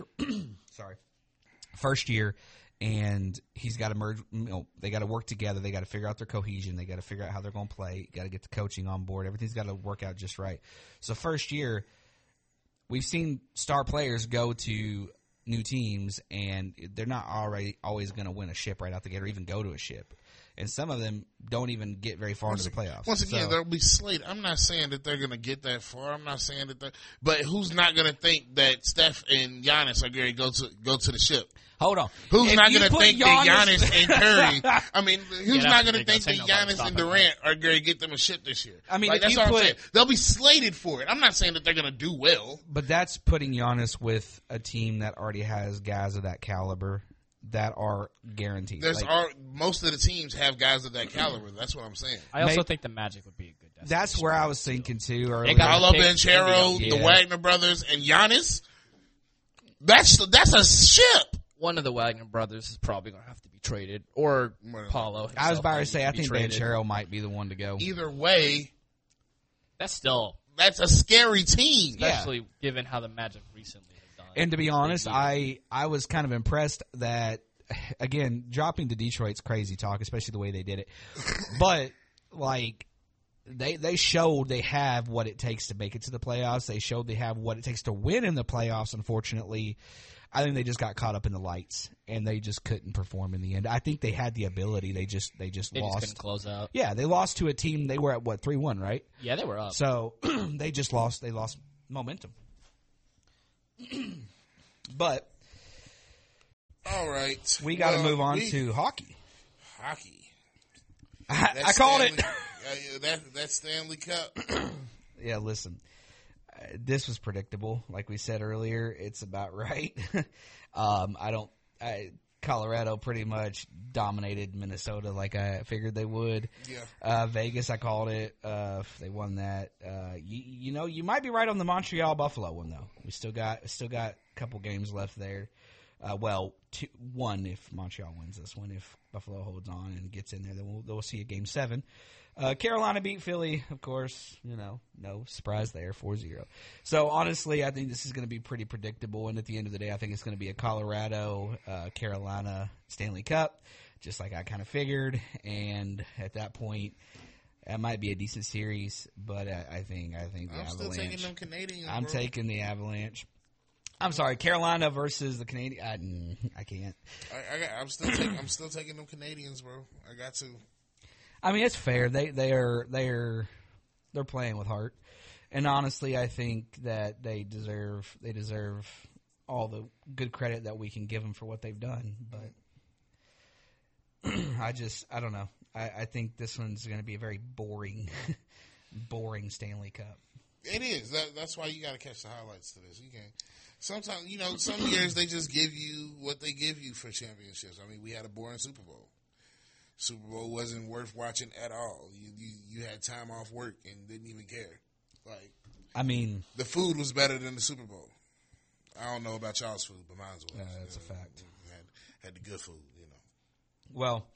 Speaker 1: First year, and he's got to merge. They got to work together. They got to figure out their cohesion. They got to figure out how they're going to play. Got to get the coaching on board. Everything's got to work out just right. So first year, we've seen star players go to new teams, and they're not always going to win a ship right out the gate or even go to a ship. And some of them don't even get very far into the playoffs.
Speaker 3: Once again, they'll be slated. I'm not saying that they're going to get that far. I'm not saying that but who's not going to think that Steph and Giannis are going to go to the ship?
Speaker 1: Hold on.
Speaker 3: Who's
Speaker 1: If
Speaker 3: not
Speaker 1: you
Speaker 3: going to
Speaker 1: put
Speaker 3: think that Giannis and Curry? I mean, who's not going to think that Giannis and Durant are going to get them a ship this year?
Speaker 1: I mean, if
Speaker 3: that's
Speaker 1: you
Speaker 3: what I'm
Speaker 1: put-
Speaker 3: saying. They'll be slated for it. I'm not saying that they're going to do well.
Speaker 1: But that's putting Giannis with a team that already has guys of that caliber that are guaranteed.
Speaker 3: Most of the teams have guys of that caliber. That's what I'm saying.
Speaker 2: I also think the Magic would be a good destination.
Speaker 1: That's where I was thinking too. Earlier.
Speaker 3: Paolo Banchero,
Speaker 1: Yeah.
Speaker 3: the Wagner brothers, and Giannis. That's a ship.
Speaker 2: One of the Wagner brothers is probably going to have to be traded, or Paulo.
Speaker 1: I was about to say, I
Speaker 2: himself
Speaker 1: think
Speaker 2: may need to be traded.
Speaker 1: Banchero might be the one to go.
Speaker 3: Either way,
Speaker 2: That's
Speaker 3: that's a scary team.
Speaker 2: especially given how the Magic recently have done.
Speaker 1: And to be honest, I was kind of impressed that again, dropping to Detroit's crazy talk, especially the way they did it. But like they showed they have what it takes to make it to the playoffs. They showed they have what it takes to win in the playoffs. Unfortunately, I think they just got caught up in the lights and they just couldn't perform in the end. I think they had the ability. They just
Speaker 2: They
Speaker 1: lost.
Speaker 2: just couldn't close out.
Speaker 1: Yeah, they lost to a team. They were at what 3-1, right?
Speaker 2: Yeah, they were up.
Speaker 1: So they just lost. They lost momentum. But
Speaker 3: all right,
Speaker 1: we got to move on to hockey.
Speaker 3: Hockey.
Speaker 1: I called it.
Speaker 3: That Stanley Cup.
Speaker 1: Yeah, listen. This was predictable. Like we said earlier, it's about right. Colorado pretty much dominated Minnesota like I figured they would.
Speaker 3: Yeah.
Speaker 1: Vegas, I called it. They won that. You might be right on the Montreal Buffalo one though. We still got a couple games left there. One if Montreal wins this one. If Buffalo holds on and gets in there, then we'll see a game 7. Carolina beat Philly, of course. No surprise there, 4-0. So honestly, I think this is going to be pretty predictable. And at the end of the day, I think it's going to be a Colorado, Carolina Stanley Cup, just like I kind of figured. And at that point, that might be a decent series. But I think the
Speaker 3: I'm
Speaker 1: Avalanche.
Speaker 3: still taking them Canadians.
Speaker 1: I'm
Speaker 3: bro.
Speaker 1: taking the Avalanche. I'm sorry, Carolina versus the Canadian. I can't.
Speaker 3: I'm still taking them Canadians, bro. I got to.
Speaker 1: I mean, it's fair. They're playing with heart, and honestly, I think that they deserve all the good credit that we can give them for what they've done. But I don't know. I think this one's going to be a very boring Stanley Cup.
Speaker 3: It is. That's why you got to catch the highlights to this. You can't. Sometimes, some years they just give you what they give you for championships. I mean, we had a boring Super Bowl. Super Bowl wasn't worth watching at all. You had time off work and didn't even care. Like,
Speaker 1: I mean,
Speaker 3: the food was better than the Super Bowl. I don't know about y'all's food, but mine's was.
Speaker 1: That's a fact.
Speaker 3: Had the good food,
Speaker 1: Well,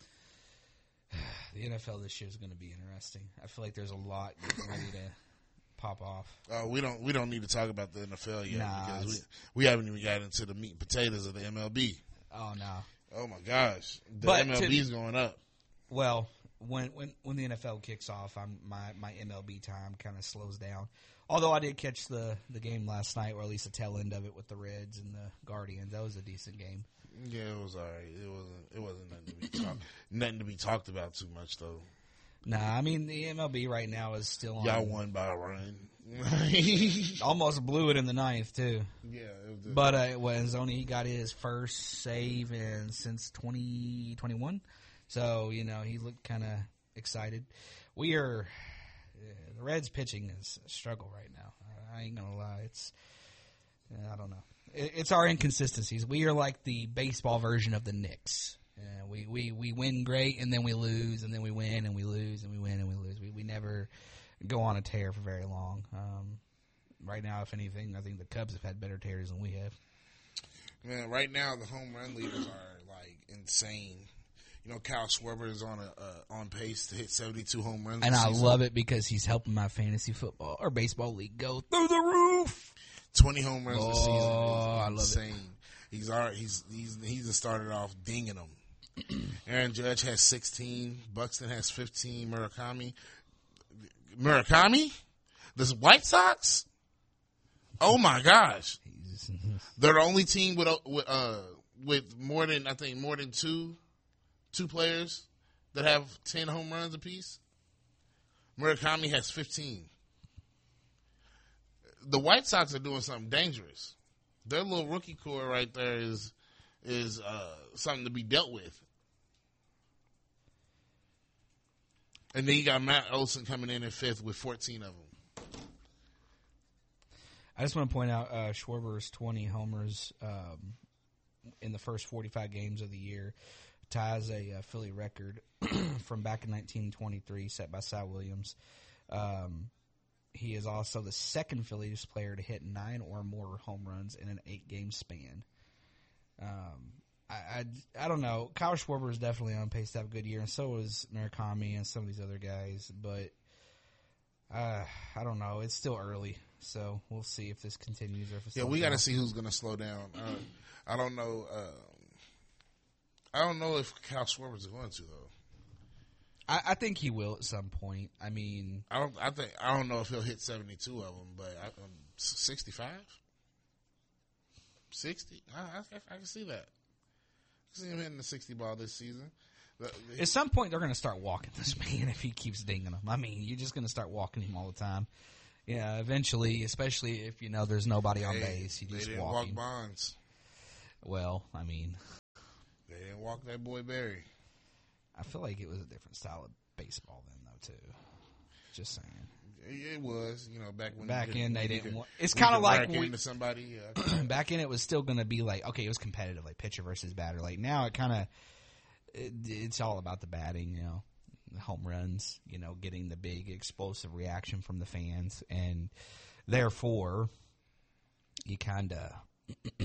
Speaker 1: the NFL this year is going to be interesting. I feel like there's a lot getting ready to pop off.
Speaker 3: We don't need to talk about the NFL yet
Speaker 1: Nah,
Speaker 3: because we haven't even got into the meat and potatoes of the MLB.
Speaker 1: Oh no.
Speaker 3: Oh my gosh, the
Speaker 1: But
Speaker 3: MLB's going up.
Speaker 1: Well, when the NFL kicks off, my MLB time kind of slows down. Although I did catch the game last night, or at least the tail end of it with the Reds and the Guardians. That was a decent game.
Speaker 3: Yeah, it was all right. It wasn't nothing to be talked about too much though.
Speaker 1: Nah, I mean the MLB right now is still on.
Speaker 3: Y'all won by a run.
Speaker 1: Almost blew it in the 9th too.
Speaker 3: Yeah,
Speaker 1: but Zoni, he got his first save since 2021. So, he looked kind of excited. The Reds pitching is a struggle right now. I ain't going to lie. I don't know. It's our inconsistencies. We are like the baseball version of the Knicks. We win great, and then we lose, and then we win, and we lose, and we win, and we lose. We never go on a tear for very long. Right now, if anything, I think the Cubs have had better tears than we have.
Speaker 3: Man, right now, the home run leaders are, insane. Kyle Schwarber is on pace to hit 72 home runs.
Speaker 1: And I love it because he's helping my fantasy football or baseball league go through the roof.
Speaker 3: 20 home runs this season.
Speaker 1: I love
Speaker 3: it. He's started off dinging them. Aaron Judge has 16. Buxton has 15. Murakami? The White Sox? Oh my gosh. They're the only team with more than two players that have 10 home runs apiece. Murakami has 15. The White Sox are doing something dangerous. Their little rookie core right there is something to be dealt with. And then you got Matt Olson coming in 5th with 14 of them.
Speaker 1: I just want to point out Schwarber's 20 homers in the first 45 games of the year ties a Philly record from back in 1923 set by Cy Williams. He is also the second Phillies player to hit 9 or more home runs in an 8-game span. I don't know. Kyle Schwarber is definitely on pace to have a good year, and so is Murakami and some of these other guys. But I don't know. It's still early, so we'll see if this continues or if it's
Speaker 3: we got to see who's going to slow down. I don't know. I don't know if Kyle Schwarber's going to though.
Speaker 1: I think he will at some point. I mean,
Speaker 3: I don't know if he'll hit 72 of them, but 65, 60. I can see that. I can see him hitting the 60 ball this season.
Speaker 1: At some point, they're going to start walking this man if he keeps dinging them. I mean, you're just going to start walking him all the time. Yeah, eventually, especially if there's nobody on base, you just
Speaker 3: they didn't
Speaker 1: walk him.
Speaker 3: walk Bonds.
Speaker 1: Well, I mean,
Speaker 3: they didn't walk that boy Barry.
Speaker 1: I feel like it was a different style of baseball then, though, too. Just saying.
Speaker 3: It was, back when
Speaker 1: they didn't want. It's kind of like
Speaker 3: into somebody. Yeah.
Speaker 1: Back in, it was still going to be like, okay, it was competitive, like pitcher versus batter. Like now, it's all about the batting, the home runs, getting the big explosive reaction from the fans, and therefore, you kind of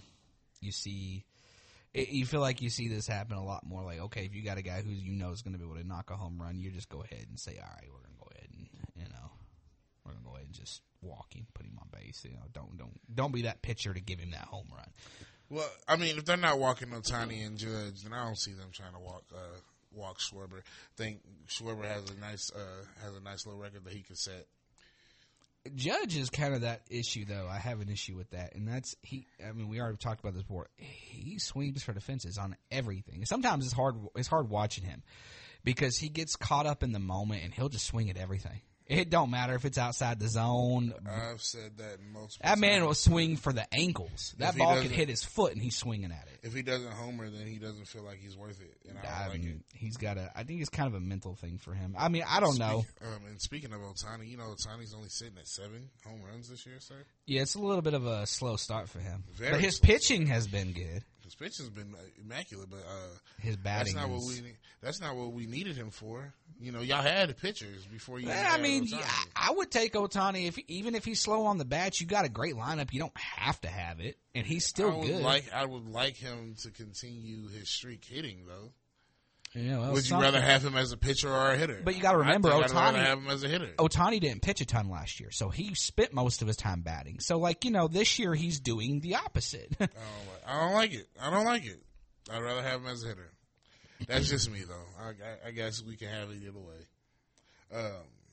Speaker 1: you feel like you see this happen a lot more. Like, okay, if you got a guy who is going to be able to knock a home run, you just go ahead and say, all right, we're going to go ahead and we're going to go ahead and just walk him, put him on base. Don't be that pitcher to give him that home run.
Speaker 3: Well, I mean, if they're not walking Ohtani and Judge, then I don't see them trying to walk Schwarber. I think Schwarber has a nice little record that he could set.
Speaker 1: Judge is kind of that issue, though. I have an issue with that, and that's I mean, we already talked about this before. He swings for the fences on everything. Sometimes it's hard watching him because he gets caught up in the moment, and he'll just swing at everything. It don't matter if it's outside the zone.
Speaker 3: I've said that multiple
Speaker 1: That
Speaker 3: times.
Speaker 1: man will swing for the ankles. That ball could hit his foot, and he's swinging at it.
Speaker 3: If he doesn't homer, then he doesn't feel like he's worth it, and I don't like it.
Speaker 1: I think it's kind of a mental thing for him. I mean, I don't know.
Speaker 3: And speaking of Ohtani, Ohtani's only sitting at 7 home runs this year, sir.
Speaker 1: Yeah, it's a little bit of a slow start for him.
Speaker 3: Very
Speaker 1: but his
Speaker 3: slow
Speaker 1: pitching has been good.
Speaker 3: His pitching's been immaculate, but
Speaker 1: his batting
Speaker 3: that's not what we needed him for. Y'all had pitchers before you.
Speaker 1: I mean, I would take Ohtani even if he's slow on the bats. You got a great lineup. You don't have to have it, and he's still good.
Speaker 3: I would like him to continue his streak hitting, though.
Speaker 1: Yeah, well,
Speaker 3: would you rather have him as a pitcher or a hitter?
Speaker 1: But you got to remember,
Speaker 3: I'd rather have him as a hitter.
Speaker 1: Ohtani didn't pitch a ton last year, so he spent most of his time batting. So, this year he's doing the opposite.
Speaker 3: I don't like it. I'd rather have him as a hitter. That's just me, though. I guess we can have it either way.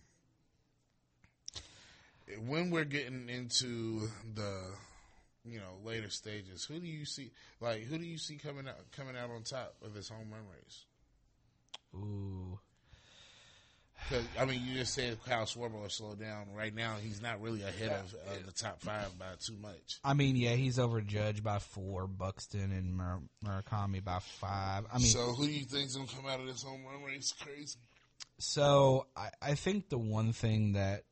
Speaker 3: When we're getting into the later stages, who do you see coming out on top of this home run race?
Speaker 1: Ooh.
Speaker 3: Because, I mean, you just said Kyle Schwarber will slow down. Right now, he's not really ahead of the top 5 by too much.
Speaker 1: I mean, yeah, he's over Judge by 4, Buxton and Murakami by 5. I mean,
Speaker 3: so who do you think's going to come out of this home run race? Crazy.
Speaker 1: So I think the one thing that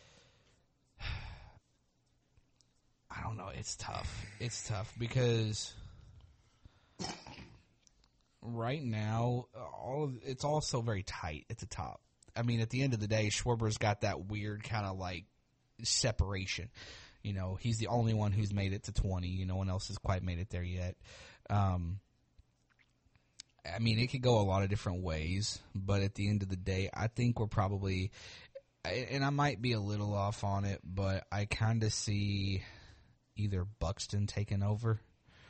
Speaker 1: I don't know, it's tough. It's tough because right now it's all so very tight at the top. I mean, at the end of the day, Schwarber's got that weird kind of like separation. He's the only one who's made it to 20. No one else has quite made it there yet. I mean, it could go a lot of different ways, but at the end of the day, I think we're probably, and I might be a little off on it, but I kind of see either Buxton taking over.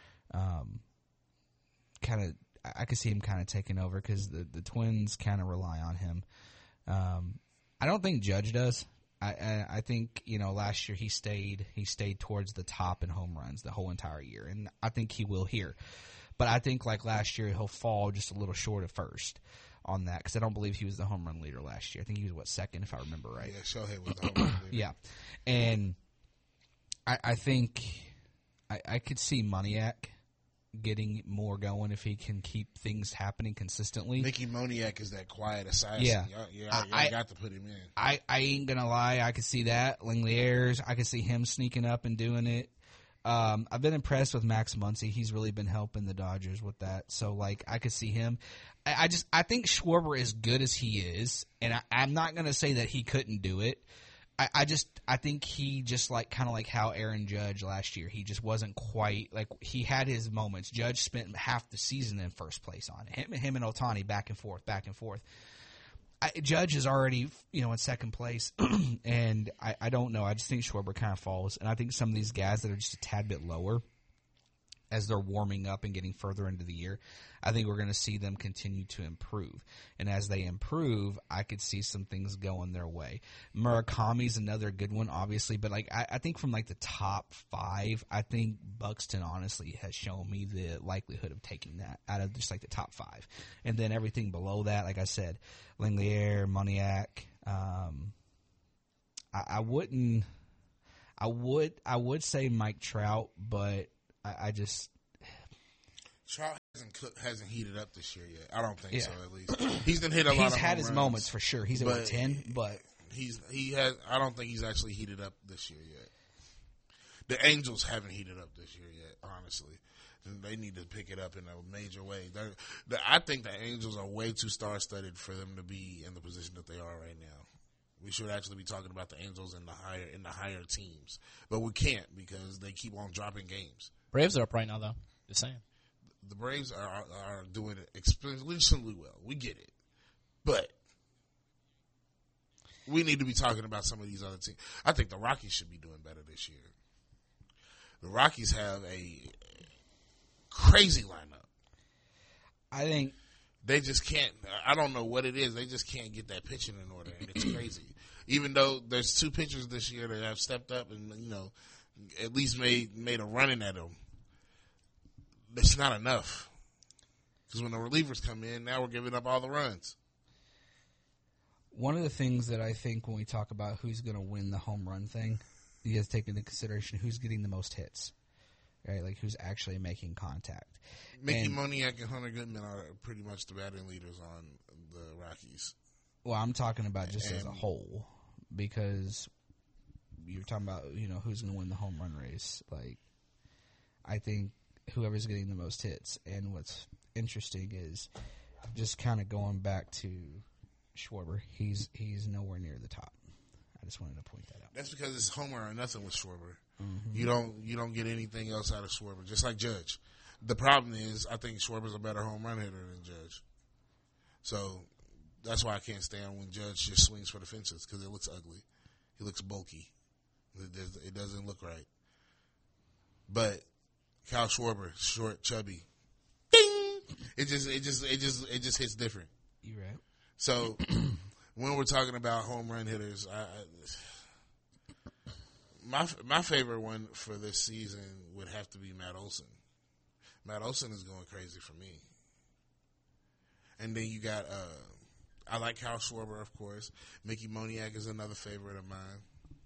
Speaker 1: I could see him kind of taking over because the Twins kind of rely on him. I don't think Judge does. I think last year he stayed towards the top in home runs the whole entire year, and I think he will here. But I think like last year he'll fall just a little short at first on that because I don't believe he was the home run leader last year. I think he was second if I remember right.
Speaker 3: Yeah, Shohei was the home run leader.
Speaker 1: Yeah, and I think I could see Moniak getting more going if he can keep things happening consistently.
Speaker 3: Mickey Moniak is that quiet assassin.
Speaker 1: Yeah.
Speaker 3: I got to put him in.
Speaker 1: I ain't gonna lie, I could see that. Langlieres, I could see him sneaking up and doing it. I've been impressed with Max Muncy. He's really been helping the Dodgers with that. So I could see him. I think Schwarber is good as he is, and I'm not gonna say that he couldn't do it. I think he just kind of like how Aaron Judge last year. He just wasn't quite he had his moments. Judge spent half the season in first place on it. Him and Ohtani back and forth. Judge is already in second place, and I don't know. I just think Schwarber kind of falls, and I think some of these guys that are just a tad bit lower, as they're warming up and getting further into the year, I think we're going to see them continue to improve. And as they improve, I could see some things going their way. Murakami's another good one, obviously, but like I think from like the top 5, I think Buxton honestly has shown me the likelihood of taking that out of just like the top 5. And then everything below that, like I said, Langlier, Moniak, I would say Mike Trout, but I just
Speaker 3: Trout hasn't heated up this year yet. I don't think so. At least he's been hit a lot.
Speaker 1: He's
Speaker 3: of
Speaker 1: had
Speaker 3: home
Speaker 1: his
Speaker 3: runs,
Speaker 1: moments for sure. He's at 10, but
Speaker 3: he has. I don't think he's actually heated up this year yet. The Angels haven't heated up this year yet. Honestly, they need to pick it up in a major way. I think the Angels are way too star-studded for them to be in the position that they are right now. We should actually be talking about the Angels in the higher teams, but we can't because they keep on dropping games.
Speaker 2: Braves are up right now, though. Just saying.
Speaker 3: The Braves are doing it exceptionally well. We get it, but we need to be talking about some of these other teams. I think the Rockies should be doing better this year. The Rockies have a crazy lineup.
Speaker 1: I think
Speaker 3: they just can't. I don't know what it is. They just can't get that pitching in order, and it's crazy. Even though there's 2 pitchers this year that have stepped up and at least made a running at them, it's not enough. Because when the relievers come in, now we're giving up all the runs.
Speaker 1: One of the things that I think when we talk about who's going to win the home run thing, you have to take into consideration who's getting the most hits, right? Like who's actually making contact.
Speaker 3: Mickey Moniak and Hunter Goodman are pretty much the batting leaders on the Rockies.
Speaker 1: Well, I'm talking about just as a whole, because you're talking about who's going to win the home run race. Like, I think whoever's getting the most hits. And what's interesting is just kind of going back to Schwarber. He's nowhere near the top. I just wanted to point that out.
Speaker 3: That's because it's homer or nothing with Schwarber.
Speaker 1: Mm-hmm.
Speaker 3: You don't get anything else out of Schwarber, just like Judge. The problem is I think Schwarber's a better home run hitter than Judge. So that's why I can't stand when Judge just swings for the fences, because it looks ugly. He looks bulky. It doesn't look right. But Kyle Schwarber, short, chubby, ding! It just hits different.
Speaker 1: You're right.
Speaker 3: So when we're talking about home run hitters, my favorite one for this season would have to be Matt Olson. Matt Olson is going crazy for me. And then you got I like Kyle Schwarber, of course. Mickey Moniak is another favorite of mine.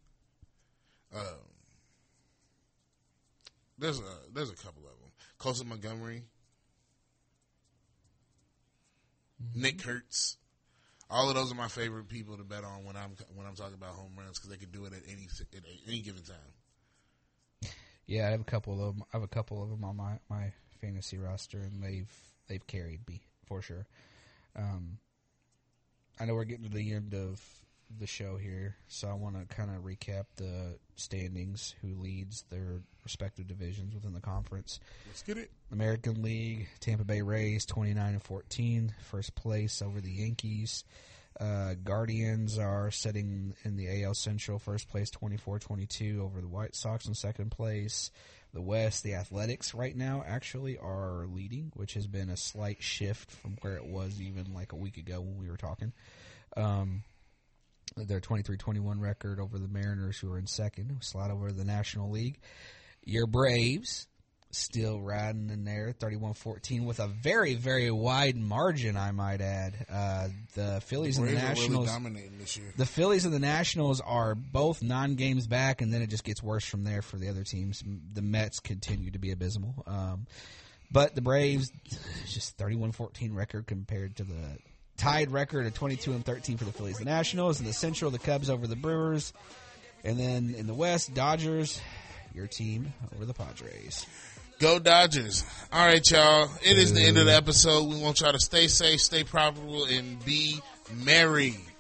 Speaker 3: There's a couple of them. Colson Montgomery, Nick Kurtz. All of those are my favorite people to bet on when I'm talking about home runs, because they can do it at any given time.
Speaker 1: Yeah, I have a couple of them on my fantasy roster, and they've carried me for sure. I know we're getting to the end of the show here, so I want to kind of recap the standings, who leads their respective divisions within the conference.
Speaker 3: Let's get it.
Speaker 1: American League, Tampa Bay Rays 29-14, first place over the Yankees. Guardians are sitting in the AL Central, first place 24-22 over the White Sox in second place. The West, the Athletics right now actually are leading, which has been a slight shift from where it was even like a week ago when we were talking. Their 23-21 record over the Mariners, who are in second, slide over to the National League. Your Braves still riding in there, 31-14, with a very, very wide margin, I might add. The Phillies and the Nationals,
Speaker 3: really dominating this year.
Speaker 1: The Phillies and the Nationals are both 9 games back, and then it just gets worse from there for the other teams. The Mets continue to be abysmal. But the Braves, just 31-14 record compared to the tied record of 22-13 for the Phillies and the Nationals. In the Central, the Cubs over the Brewers. And then in the West, Dodgers, your team over the Padres.
Speaker 3: Go Dodgers. All right, y'all. It is the end of the episode. We want y'all to stay safe, stay profitable, and be merry.